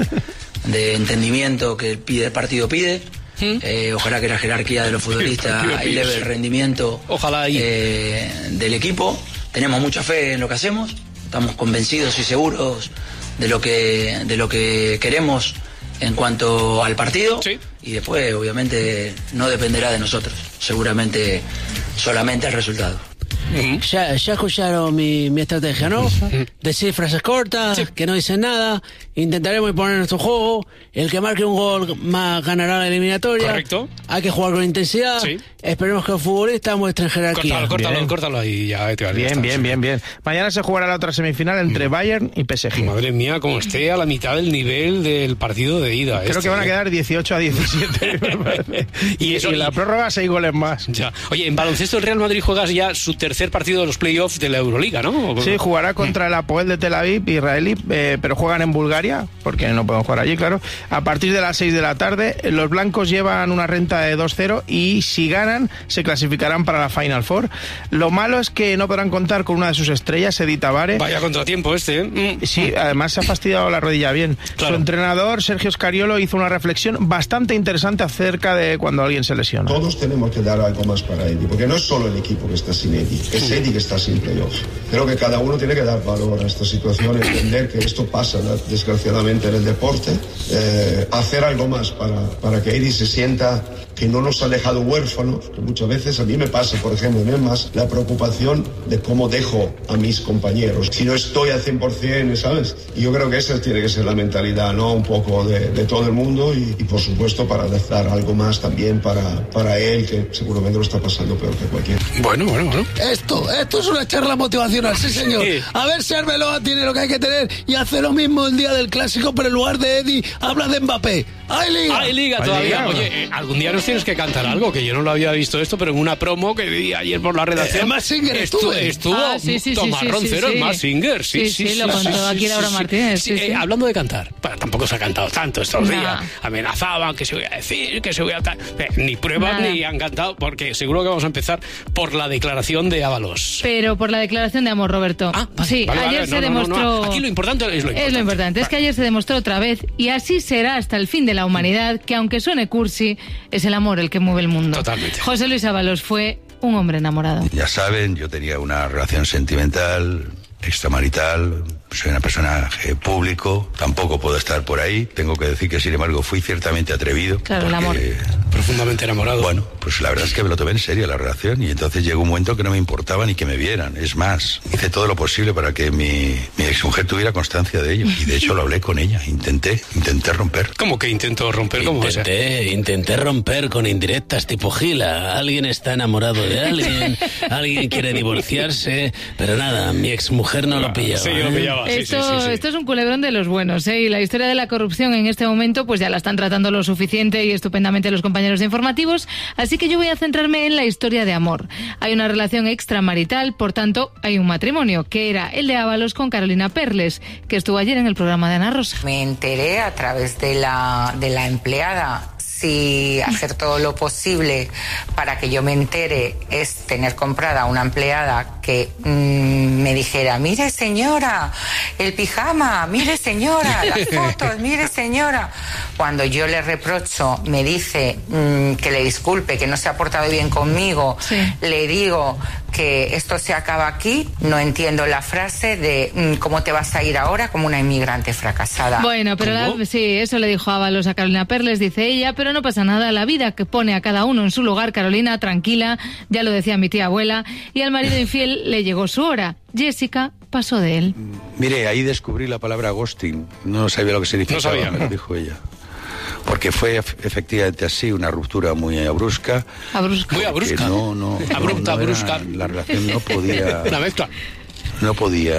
de entendimiento que pide el partido pide. ¿Mm? Eh, ojalá que la jerarquía de los futbolistas eleve el rendimiento ojalá eh, del equipo. Tenemos mucha fe en lo que hacemos, estamos convencidos y seguros de lo que, de lo que queremos en cuanto al partido. Sí. Y después, obviamente, no dependerá de nosotros, seguramente solamente el resultado. Uh-huh. Ya, ya escucharon mi, mi estrategia, ¿no? Uh-huh. Decir frases cortas, sí. que no dicen nada, intentaremos imponer nuestro juego, el que marque un gol más ganará la eliminatoria. Correcto. Hay que jugar con intensidad, sí. Esperemos que los futbolistas muestren jerarquía. Córtalo, córtalo, bien. córtalo ahí ya. Te bien, bien, bien, bien. Mañana se jugará la otra semifinal entre Bayern y P S G. Madre mía, como esté a la mitad del nivel del partido de ida. Creo este, que van a ¿eh? quedar dieciocho a diecisiete, me parece. y, eso, y en la prórroga seis goles más. Ya. Oye, en baloncesto el Real Madrid juega ya su tercer partido de los playoffs de la Euroliga, ¿no? Sí, jugará contra el Apoel de Tel Aviv, israelí, eh, pero juegan en Bulgaria, porque no podemos jugar allí, claro. A partir de las seis de la tarde, los blancos llevan una renta de dos cero y si ganan, se clasificarán para la Final Four. Lo malo es que no podrán contar con una de sus estrellas, Edith Tavares. Vaya contratiempo este, ¿eh? Sí, además se ha fastidiado la rodilla bien. Claro. Su entrenador, Sergio Scariolo, hizo una reflexión bastante interesante acerca de cuando alguien se lesiona. Todos tenemos que dar algo más para Eddie, porque no es solo el equipo que está sin Eddie, es Eddie que está sin playoff. Creo que cada uno tiene que dar valor a esta situación, entender que esto pasa, desgraciadamente, en el deporte, eh, hacer algo más para, para que Eddie se sienta que no nos ha dejado huérfanos, que muchas veces a mí me pasa, por ejemplo, y no es más la preocupación de cómo dejo a mis compañeros, si no estoy al cien por ciento, ¿sabes? Y yo creo que esa tiene que ser la mentalidad, ¿no? Un poco de, de todo el mundo y, y, por supuesto, para dar algo más también para, para él, que seguramente lo está pasando peor que cualquiera. Bueno, bueno, bueno. Esto, esto es una charla motivacional, sí, señor. Sí. A ver si Arbeloa tiene lo que hay que tener y hace lo mismo el día del clásico, pero en lugar de Eddie, habla de Mbappé. ¡Hay liga! ¡Hay liga todavía! Oye, eh, algún día nos tienes que cantar algo, que yo no lo había visto esto, pero en una promo que vi ayer por la redacción. Eh, Mask Singer estuvo. Estuvo ah, sí, sí, Tomás sí, Roncero, sí, sí, el Mask Singer. Sí, sí, sí, sí. lo contó sí, aquí sí, Laura sí, Martínez. Sí, Sí, sí. sí. Eh, hablando de cantar, bueno, tampoco se ha cantado tanto estos nah. días. Amenazaban que se voy a decir, que se voy a... Eh, ni pruebas Nada. ni han cantado, porque seguro que vamos a empezar por la declaración de Ábalos. Pero por la declaración de amor, Roberto. Ah, vale, sí, vale, ayer vale, se no, demostró... No, no. Aquí lo importante es lo importante. Es lo importante, es que ayer se demostró otra vez, y así será hasta el fin de la humanidad, que aunque suene cursi, es el amor el que mueve el mundo. Totalmente. José Luis Ábalos fue un hombre enamorado. Ya saben, yo tenía una relación sentimental, extramarital, soy una persona eh, público, tampoco puedo estar por ahí. Tengo que decir que, sin embargo, fui ciertamente atrevido. Claro, el amor. Profundamente enamorado. Bueno, pues la verdad es que me lo tomé en serio la relación y entonces llegó un momento que no me importaba ni que me vieran. Es más, hice todo lo posible para que mi, mi exmujer tuviera constancia de ello y de hecho lo hablé con ella. Intenté, intenté romper. ¿Cómo que intentó romper? ¿Cómo intenté, intenté romper con indirectas tipo Gila. Alguien está enamorado de alguien, alguien quiere divorciarse, pero nada, mi exmujer no lo pillaba. Sí, lo pillaba. Sí, esto, sí, sí, sí. esto es un culebrón de los buenos, ¿eh? Y la historia de la corrupción en este momento pues ya la están tratando lo suficiente y estupendamente los compañeros de informativos, así que yo voy a centrarme en la historia de amor. Hay una relación extramarital, por tanto hay un matrimonio, que era el de Ábalos con Carolina Perles, que estuvo ayer en el programa de Ana Rosa. Me enteré a través de la, de la empleada. Si hacer todo lo posible para que yo me entere es tener comprada una empleada que mmm, me dijera, mire señora, el pijama, mire señora, las fotos, mire señora. Cuando yo le reprocho, me dice mmm, que le disculpe, que no se ha portado bien conmigo, sí. Le digo que esto se acaba aquí, no entiendo la frase de mmm, ¿cómo te vas a ir ahora como una inmigrante fracasada? Bueno, pero la, sí, eso le dijo Ábalos a Carolina Perles, dice ella, pero no pasa nada, la vida que pone a cada uno en su lugar, Carolina, tranquila, ya lo decía mi tía abuela, y al marido infiel le llegó su hora. Jessica pasó de él. Mire, ahí descubrí la palabra ghosting, no sabía lo que significaba, no sabía. Me lo dijo ella. Porque fue efectivamente así, una ruptura muy abrupta. Abrupta. Muy abrupta. No, no. Abrupta, no, no brusca. La relación no podía... La mezcla. No podía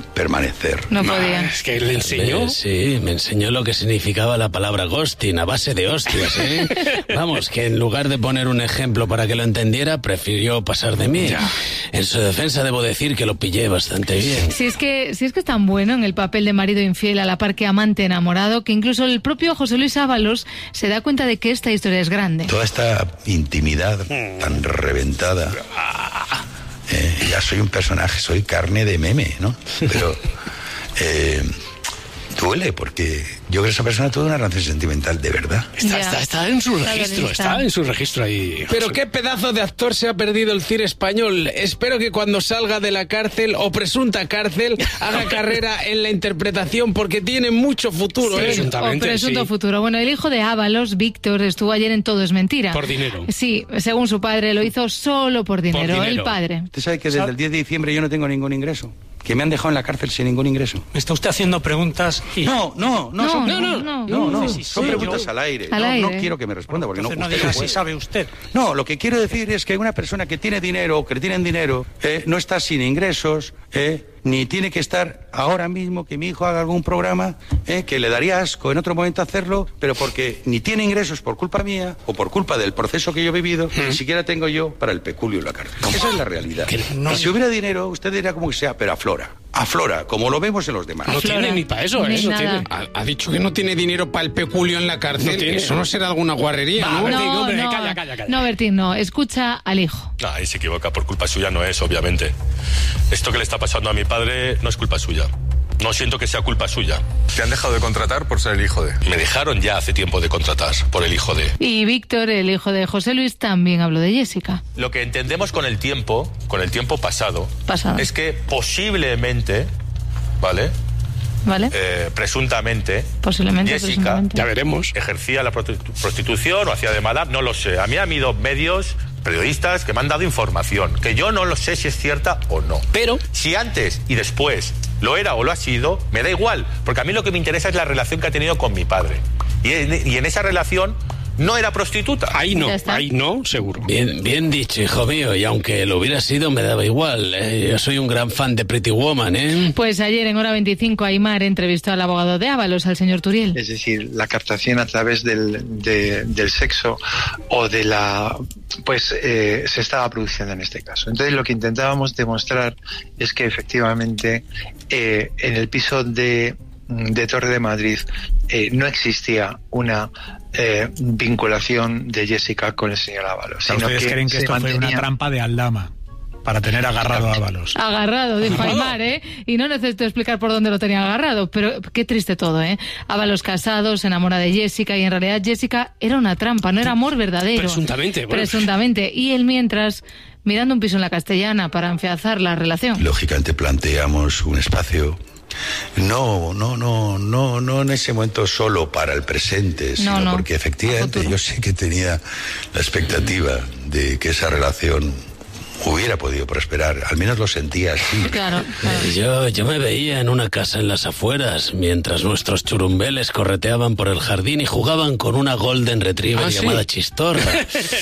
permanecer. No podía. Es que le enseñó. Eh, sí, me enseñó lo que significaba la palabra ghosting a base de hostias, ¿eh? Vamos, que en lugar de poner un ejemplo para que lo entendiera, prefirió pasar de mí. Ya. En su defensa debo decir que lo pillé bastante bien. Si es que, si es que es tan bueno en el papel de marido infiel a la par que amante enamorado, que incluso el propio José Luis Ábalos se da cuenta de que esta historia es grande. Toda esta intimidad tan reventada. Eh, ya soy un personaje, soy carne de meme, ¿no? Pero eh, duele porque yo creo que esa persona tuvo una relación sentimental de verdad. Está, está, está en su Está registro, bien, está. está en su registro ahí. Pero qué pedazo de actor se ha perdido el cine español. Espero que cuando salga de la cárcel o presunta cárcel haga carrera en la interpretación porque tiene mucho futuro. Sí, ¿eh? o Presuntamente, presunto sí. futuro. Bueno, el hijo de Ábalos, Víctor, estuvo ayer en Todo es Mentira. Por dinero. Sí, según su padre, lo hizo solo por dinero. dinero. El padre. Usted sabe que desde el diez de diciembre yo no tengo ningún ingreso. Que me han dejado en la cárcel sin ningún ingreso. Me está usted haciendo preguntas y... No, no, no, No, son, no, no, no. no, no, Sí, sí, son sí, preguntas yo- al aire. Al no, aire. no quiero que me responda porque Entonces no, no usted diga no si puede. sabe usted. No, lo que quiero decir es que una persona que tiene dinero o que le tienen dinero eh, no está sin ingresos, eh, ni tiene que estar ahora mismo que mi hijo haga algún programa eh, que le daría asco en otro momento hacerlo, pero porque ni tiene ingresos por culpa mía o por culpa del proceso que yo he vivido, ni siquiera tengo yo para el peculio en la cárcel. Esa es la realidad. Y si hubiera dinero, usted dirá como que sea, pero aflora. Aflora, como lo vemos en los demás. No Flora. tiene ni para eso, Ni ¿eh? No nada. tiene. Ha, ha dicho que no tiene dinero para el peculio en la cárcel. No tiene. Eso no será alguna guarrería, Va, ¿no? Bertín, No, hombre, no, calla, calla, calla. no, Bertín, no. Escucha al hijo. No, ahí se equivoca, por culpa suya no es, obviamente. Esto que le está pasando a mi padre no es culpa suya. No siento que sea culpa suya. ¿Te han dejado de contratar por ser el hijo de...? Me dejaron ya hace tiempo de contratar por el hijo de... Y Víctor, el hijo de José Luis, también habló de Jessica. Lo que entendemos con el tiempo, con el tiempo pasado, Pasado. es que posiblemente, ¿vale? ¿Vale? Eh, presuntamente, Posiblemente, Jessica presumiblemente. Ya veremos. ejercía la prostitu- prostitución o hacía de madame, no lo sé. A mí han habido medios, periodistas que me han dado información, que yo no lo sé si es cierta o no. Pero si antes y después lo era o lo ha sido, me da igual, porque a mí lo que me interesa es la relación que ha tenido con mi padre. Y en, y en esa relación no era prostituta. Ahí no, Ya está. ahí no, seguro. Bien, bien dicho, hijo mío, y aunque lo hubiera sido, me daba igual. ¿eh? Yo soy un gran fan de Pretty Woman, ¿eh? Pues ayer en Hora veinticinco, Aymar entrevistó al abogado de Ábalos, al señor Turiel. Es decir, la captación a través del, de- del sexo o de la... pues eh, se estaba produciendo en este caso. Entonces lo que intentábamos demostrar es que efectivamente eh, en el piso de, de Torre de Madrid eh, no existía una eh, vinculación de Jessica con el señor Ábalos. O sea, sino ustedes creen que se esto fue una mantenía- trampa de Aldama para tener agarrado a Ábalos. Agarrado, dijo Agarrado. Aymar, ¿eh? Y no necesito explicar por dónde lo tenía agarrado, pero qué triste todo, ¿eh? Ábalos casado, se enamora de Jessica y en realidad Jessica era una trampa, no era amor verdadero. Presuntamente, bueno. Presuntamente. Y él mientras, mirando un piso en la Castellana para afianzar la relación. Lógicamente planteamos un espacio, no, no, no, no, no en ese momento solo para el presente, sino no, porque efectivamente yo sé que tenía la expectativa de que esa relación hubiera podido prosperar, al menos lo sentía así. Claro, Eh, Yo, yo me veía en una casa en las afueras, mientras nuestros churumbeles correteaban por el jardín y jugaban con una golden retriever ¿Ah, sí? llamada Chistorra.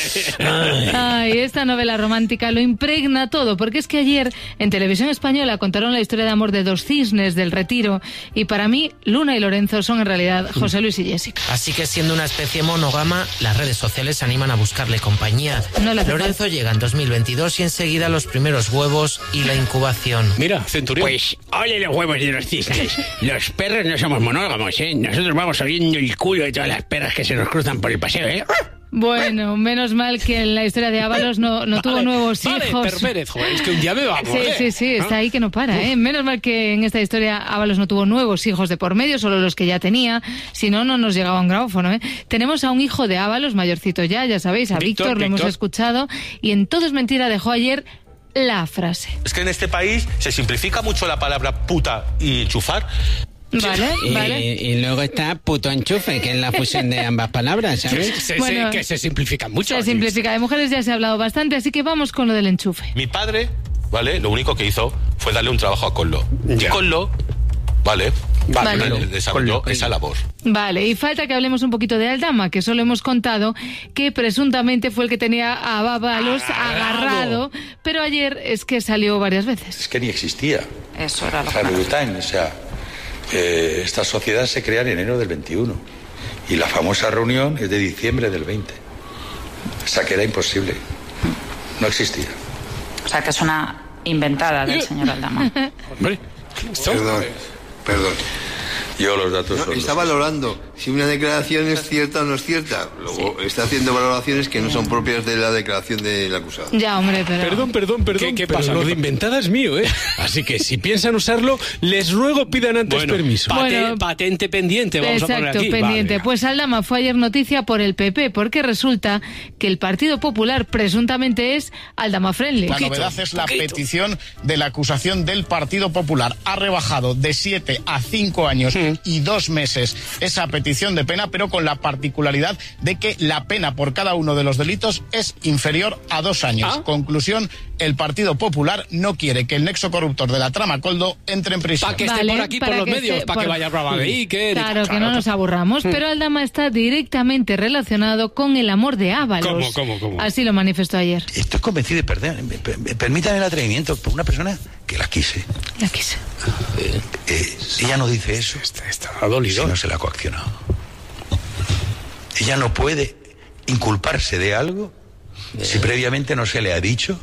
Ay. Ay, esta novela romántica lo impregna todo, porque es que ayer en Televisión Española contaron la historia de amor de dos cisnes del Retiro y para mí Luna y Lorenzo son en realidad José Luis y Jessica. Así que siendo una especie monógama, las redes sociales animan a buscarle compañía. No le hace Lorenzo llega en dos mil veintidós y enseguida los primeros huevos y la incubación. Mira, Centurión. Pues, ole los huevos de los cisnes. Los perros no somos monógamos, ¿eh? Nosotros vamos oliendo el culo de todas las perras que se nos cruzan por el paseo, ¿eh? Bueno, menos mal que en la historia de Ábalos no, no tuvo Vale, nuevos vale, hijos. Per Pérez, joder, es que un día me va a Sí, morder, sí, sí, está ¿no? ahí que no para, ¿eh? Menos mal que en esta historia Ábalos no tuvo nuevos hijos de por medio, solo los que ya tenía, si no, no nos llegaba un grabófono, ¿eh? Tenemos a un hijo de Ábalos, mayorcito ya, ya sabéis, a Víctor, Víctor, lo hemos Víctor. escuchado, y en Todo es Mentira dejó ayer la frase. Es que en este país se simplifica mucho la palabra puta y enchufar. Vale, Y, vale. y luego está puto enchufe, que es la fusión de ambas palabras, ¿sabes? Se- se- Bueno, que se simplifican mucho. Se simplifica, de mujeres ya se ha hablado bastante, así que vamos con lo del enchufe. Mi padre, ¿vale? Lo único que hizo fue darle un trabajo a Collo. Y Collo, ¿vale? Vale, Vale. vale, desarrolló esa labor. Vale, y falta que hablemos un poquito de Aldama, que solo hemos contado que presuntamente fue el que tenía a Ábalos agarrado, pero ayer es que salió varias veces. Es que ni existía. Eso era lo O sea, que... Rubtain, o sea, eh, esta sociedad se crea en enero del veintiuno y la famosa reunión es de diciembre del veinte. O sea, que era imposible. No existía. O sea, que es una inventada del señor Aldama. Perdón, perdón. Yo los datos No, son está los- valorando si una declaración es cierta o no es cierta. Luego está haciendo valoraciones que no son propias de la declaración del acusado. Ya, hombre, pero... Perdón, perdón, perdón. ¿Qué- qué pero pasa? Lo ¿Qué de pasa? inventada es mío, ¿eh? Así que si piensan usarlo, les ruego pidan antes Bueno, permiso. pate- Bueno, patente pendiente, vamos a poner Exacto, aquí. pendiente. Vale. Pues Aldama fue ayer noticia por el P P, porque resulta que el Partido Popular presuntamente es Aldama Friendly. La novedad es la petición de la acusación del Partido Popular. Ha rebajado de siete a cinco años y dos meses esa petición de pena, pero con la particularidad de que la pena por cada uno de los delitos es inferior a dos años. ¿Ah? Conclusión, el Partido Popular no quiere que el nexo corruptor de la trama Coldo entre en prisión. Para que esté Vale, por aquí, por para los que medios, esté para por- que vaya a Brava de Iker. y Claro, tal. que no nos aburramos, Mm. pero Aldama está directamente relacionado con el amor de Ábalos. ¿Cómo, cómo, cómo? Así lo manifestó ayer. Estoy convencido de perder. Me, me- permitan el atrevimiento por una persona que la quise. La quise. Eh, eh, ella no dice eso. Está dolido. Si no se la ha coaccionado. Ella no puede inculparse de algo si previamente no se le ha dicho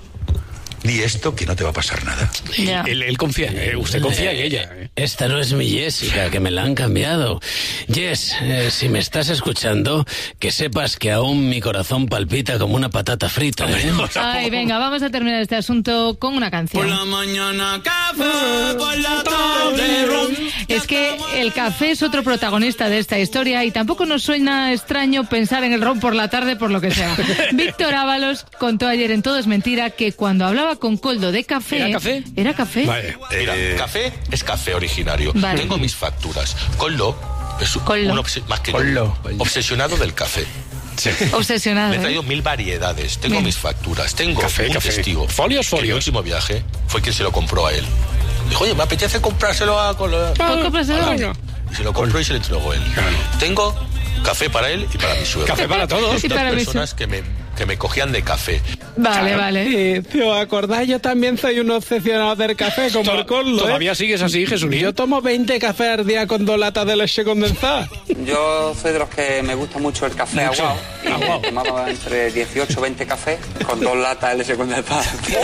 di esto que no te va a pasar nada. Ya. Él, él confía, eh, usted confía en ella. eh. Esta no es mi Jessica, que me la han cambiado. Jess, eh, si me estás escuchando, que sepas que aún mi corazón palpita como una patata frita. ¿eh? Ay, venga, vamos a terminar este asunto con una canción. mañana café, por la tarde ron. Es que el café es otro protagonista de esta historia y tampoco nos suena extraño pensar en el ron por la tarde por lo que sea. Víctor Ábalos contó ayer en Todo es Mentira que cuando hablaba con Coldo de café... ¿Era café? Era café. Mira, café es café originario. Vale. Tengo mis facturas. Collo es un Collo. obse- más que yo, Collo. obsesionado del café. Obsesionado. Me he ¿eh? traído mil variedades. Tengo Bien. mis facturas. Tengo Café, un café. testigo. Folios, Que folios. el último viaje fue quien se lo compró a él. Dijo, oye, me apetece comprárselo a Collo. Pues cómpraselo. Ala. Y se lo compró y se lo entregó él. Tengo café para él y para mi suegro. Café para todos. Y Dos para mi personas que me, que me cogían de café. Vale, Claro. vale. Sí, tío, acordáis, yo también soy un obsesionado del café, como el Coldo, ¿eh? ¿Todavía sigues así, Jesulín? Yo tomo veinte cafés al día con dos latas de leche condensada. Yo soy de los que me gusta mucho el café Mucho. aguado. Y Aguao. tomaba entre dieciocho o veinte cafés con dos latas de leche condensada.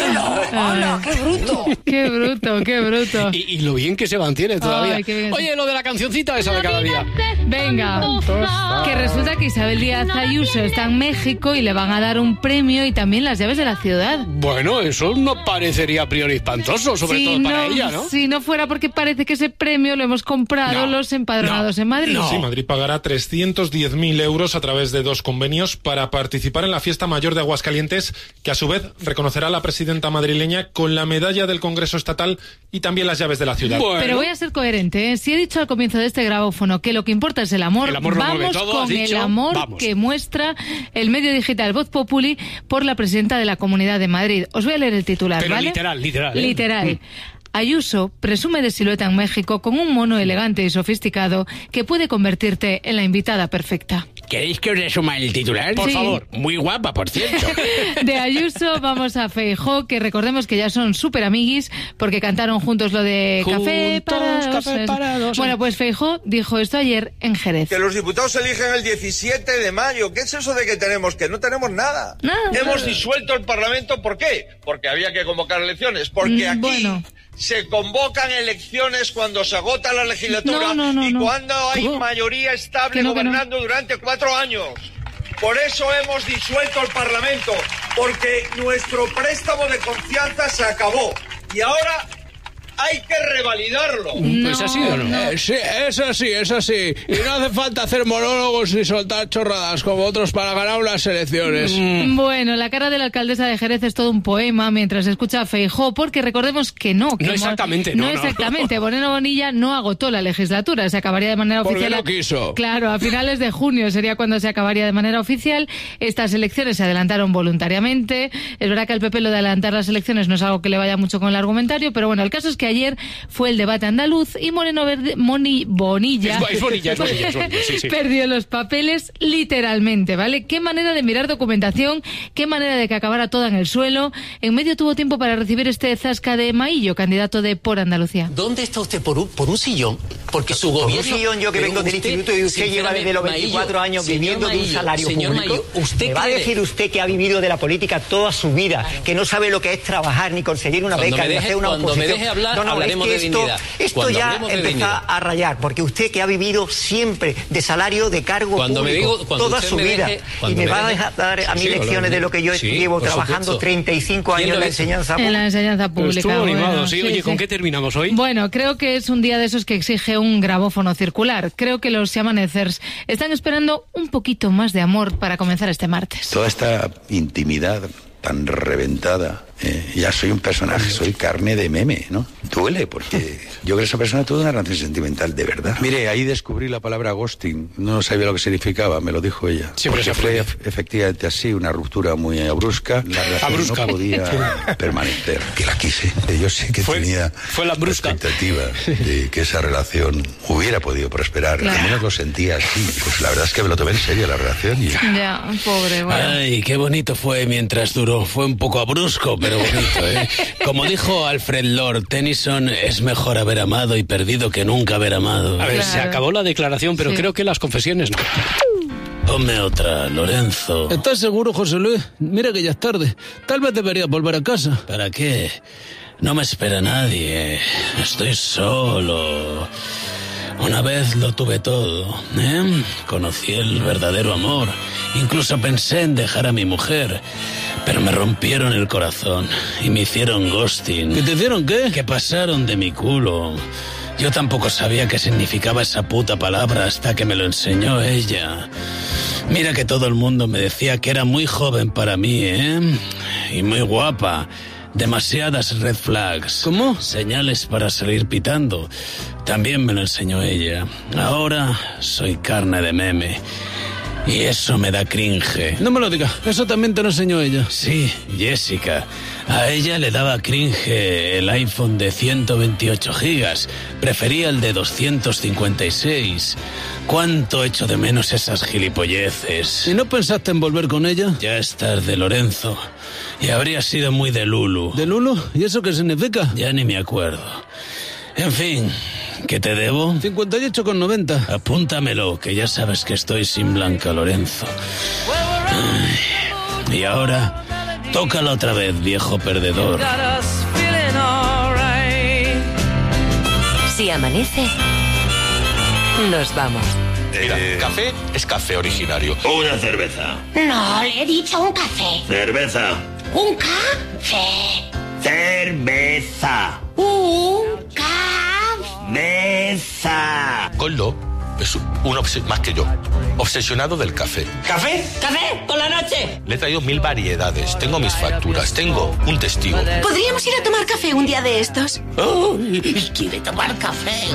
¡Hola! ¡Qué bruto! ¡Qué bruto, qué bruto! Y, y lo bien que se mantiene todavía. Ay, qué bien. Oye, lo de la cancioncita esa de cada día. Venga, que resulta que Isabel Díaz Ayuso está en México y le van a dar un premio y también las llaves de la ciudad. Bueno, eso no parecería a priori espantoso, sobre Si todo para ella, ¿no? Si no fuera porque parece que ese premio lo hemos comprado los empadronados en Madrid. Sí, Madrid pagará trescientos diez mil euros a través de dos convenios para participar en la fiesta mayor de Aguascalientes, que a su vez reconocerá a la presidenta madrileña con la medalla del Congreso Estatal y también las llaves de la ciudad. Pero voy a ser coherente, ¿eh? Si he dicho al comienzo de este grabófono que lo que importa es el amor, El amor lo mueve vamos todo, has con el dicho, amor vamos. que muestra el medio digital Voz Populi por la presidenta de la Comunidad de Madrid. Os voy a leer el titular, Pero ¿vale? literal, literal. ¿eh? Literal. Ayuso presume de silueta en México con un mono elegante y sofisticado que puede convertirte en la invitada perfecta. ¿Queréis que os resuma el titular? Por Sí. favor. Muy guapa, por cierto. De Ayuso vamos a Feijóo, que recordemos que ya son súper amiguis porque cantaron juntos lo de Café Juntos, Parados. café parados. Bueno, pues Feijóo dijo esto ayer en Jerez. Que los diputados se eligen el diecisiete de mayo. ¿Qué es eso de que tenemos que? No tenemos nada. Nada. Hemos disuelto el Parlamento. ¿Por qué? Porque había que convocar elecciones. Porque Mm, aquí bueno. se convocan elecciones cuando se agota la legislatura No, no, no, y no. cuando hay ¿Cómo? mayoría estable Que no, que no. gobernando durante cuatro años. Por eso hemos disuelto el Parlamento, porque nuestro préstamo de confianza se acabó. Y ahora hay que revalidarlo. Pues así o no. Eh, sí, eso sí, eso sí. Y no hace falta hacer monólogos ni soltar chorradas como otros para ganar unas elecciones. Bueno, la cara de la alcaldesa de Jerez es todo un poema mientras escucha a Feijóo, porque recordemos que no. Que No Mo- exactamente, no, No no. exactamente. Moreno Bonilla no agotó la legislatura, se acabaría de manera Porque oficial. no quiso. Claro, a finales de junio sería cuando se acabaría de manera oficial. Estas elecciones se adelantaron voluntariamente. Es verdad que al P P lo de adelantar las elecciones no es algo que le vaya mucho con el argumentario, pero bueno, el caso es que ayer fue el debate andaluz y Moreno Verde, Moni, Bonilla, es, es Bonilla, es Bonilla, es Bonilla, sí, sí. perdió los papeles literalmente, ¿vale? Qué manera de mirar documentación, qué manera de que acabara toda en el suelo. En medio tuvo tiempo para recibir este zasca de Maillo, candidato de Por Andalucía. ¿Dónde está usted por un, por un sillón? Porque su por gobierno... un sillón, yo que Pero vengo del usted, instituto y usted lleva desde los veinticuatro Maillo, años viviendo Maillo, de un salario señor público. Maillo, ¿usted ¿Me va a cree? decir usted que ha vivido de la política toda su vida, que no sabe lo que es trabajar ni conseguir una Cuando beca me ni deje- hacer una cuando me oposición? deje hablar, no, no, hablaremos es que de esto, dignidad. esto Cuando ya hablemos de empieza dignidad. a rayar, porque usted que ha vivido siempre de salario de cargo Cuando me público digo- cuando toda usted su me vida deje- y cuando me me va a deje- dejar dar a mí Sí, lecciones de lo que yo sí, llevo por trabajando supuesto. treinta y cinco ¿Quién años en lo la dice? enseñanza En pública. la enseñanza pública. Estuvo animado, bueno, sí. sí, Oye, sí. ¿con qué terminamos hoy? Bueno, creo que es un día de esos que exige un grabófono circular. Creo que los Yamanecers están esperando un poquito más de amor para comenzar este martes. Toda esta intimidad tan reventada, eh, ya soy un personaje, soy carne de meme, ¿no? Duele, porque yo creo que esa persona tuvo una relación sentimental de verdad. Mire, ahí descubrí la palabra ghosting, no sabía lo que significaba, me lo dijo ella. Siempre Porque se fue aprende. ef- efectivamente así, una ruptura muy brusca, la relación Abrusca. no podía permanecer. Que la quise. Yo sí que Fue- tenía fue la brusca. expectativa de que esa relación hubiera podido prosperar, Claro. al menos lo sentía así. Pues la verdad es que me lo tomé en serio la relación y... Ya, pobre, bueno. Ay, qué bonito fue mientras duró. Fue un poco abrusco, pero bonito, ¿eh? Como dijo Alfred Lord Tennyson, es mejor haber amado y perdido que nunca haber amado. A ver, Claro. se acabó la declaración, pero Sí. creo que las confesiones no. Ponme otra, Lorenzo. ¿Estás seguro, José Luis? Mira que ya es tarde. Tal vez deberías volver a casa. ¿Para qué? No me espera nadie. Estoy solo. Una vez lo tuve todo, ¿eh? Conocí el verdadero amor. Incluso pensé en dejar a mi mujer. Pero me rompieron el corazón y me hicieron ghosting. ¿Qué te hicieron qué? Que pasaron de mi culo. Yo tampoco sabía qué significaba esa puta palabra hasta que me lo enseñó ella. Mira que todo el mundo me decía que era muy joven para mí, ¿eh? Y muy guapa. Demasiadas red flags. ¿Cómo? Señales para salir pitando. También me lo enseñó ella. Ahora soy carne de meme. Y eso me da cringe. No me lo digas, eso también te lo enseñó ella. Sí, Jessica. A ella le daba cringe el iPhone de ciento veintiocho gigas. Prefería el de doscientos cincuenta y seis. ¿Cuánto echo de menos esas gilipolleces? ¿Y no pensaste en volver con ella? Ya es tarde, Lorenzo. Y habría sido muy de Lulu. ¿De Lulo? ¿Y eso qué significa? Ya ni me acuerdo. En fin, ¿qué te debo? cincuenta y ocho con noventa. Apúntamelo, que ya sabes que estoy sin Blanca, Lorenzo. Ay, y ahora, tócala otra vez, viejo perdedor. Si amanece, nos vamos. Mira, café es café originario. Una cerveza. No, le he dicho un café. Cerveza. Un café. Cerveza. Un café. Mesa. Coldo es un obs- más que yo, obsesionado del café. ¿Café? ¿Café? ¿Por la noche? Le he traído mil variedades, tengo mis facturas, tengo un testigo. ¿Podríamos ir a tomar café un día de estos? Uy, quiere tomar café.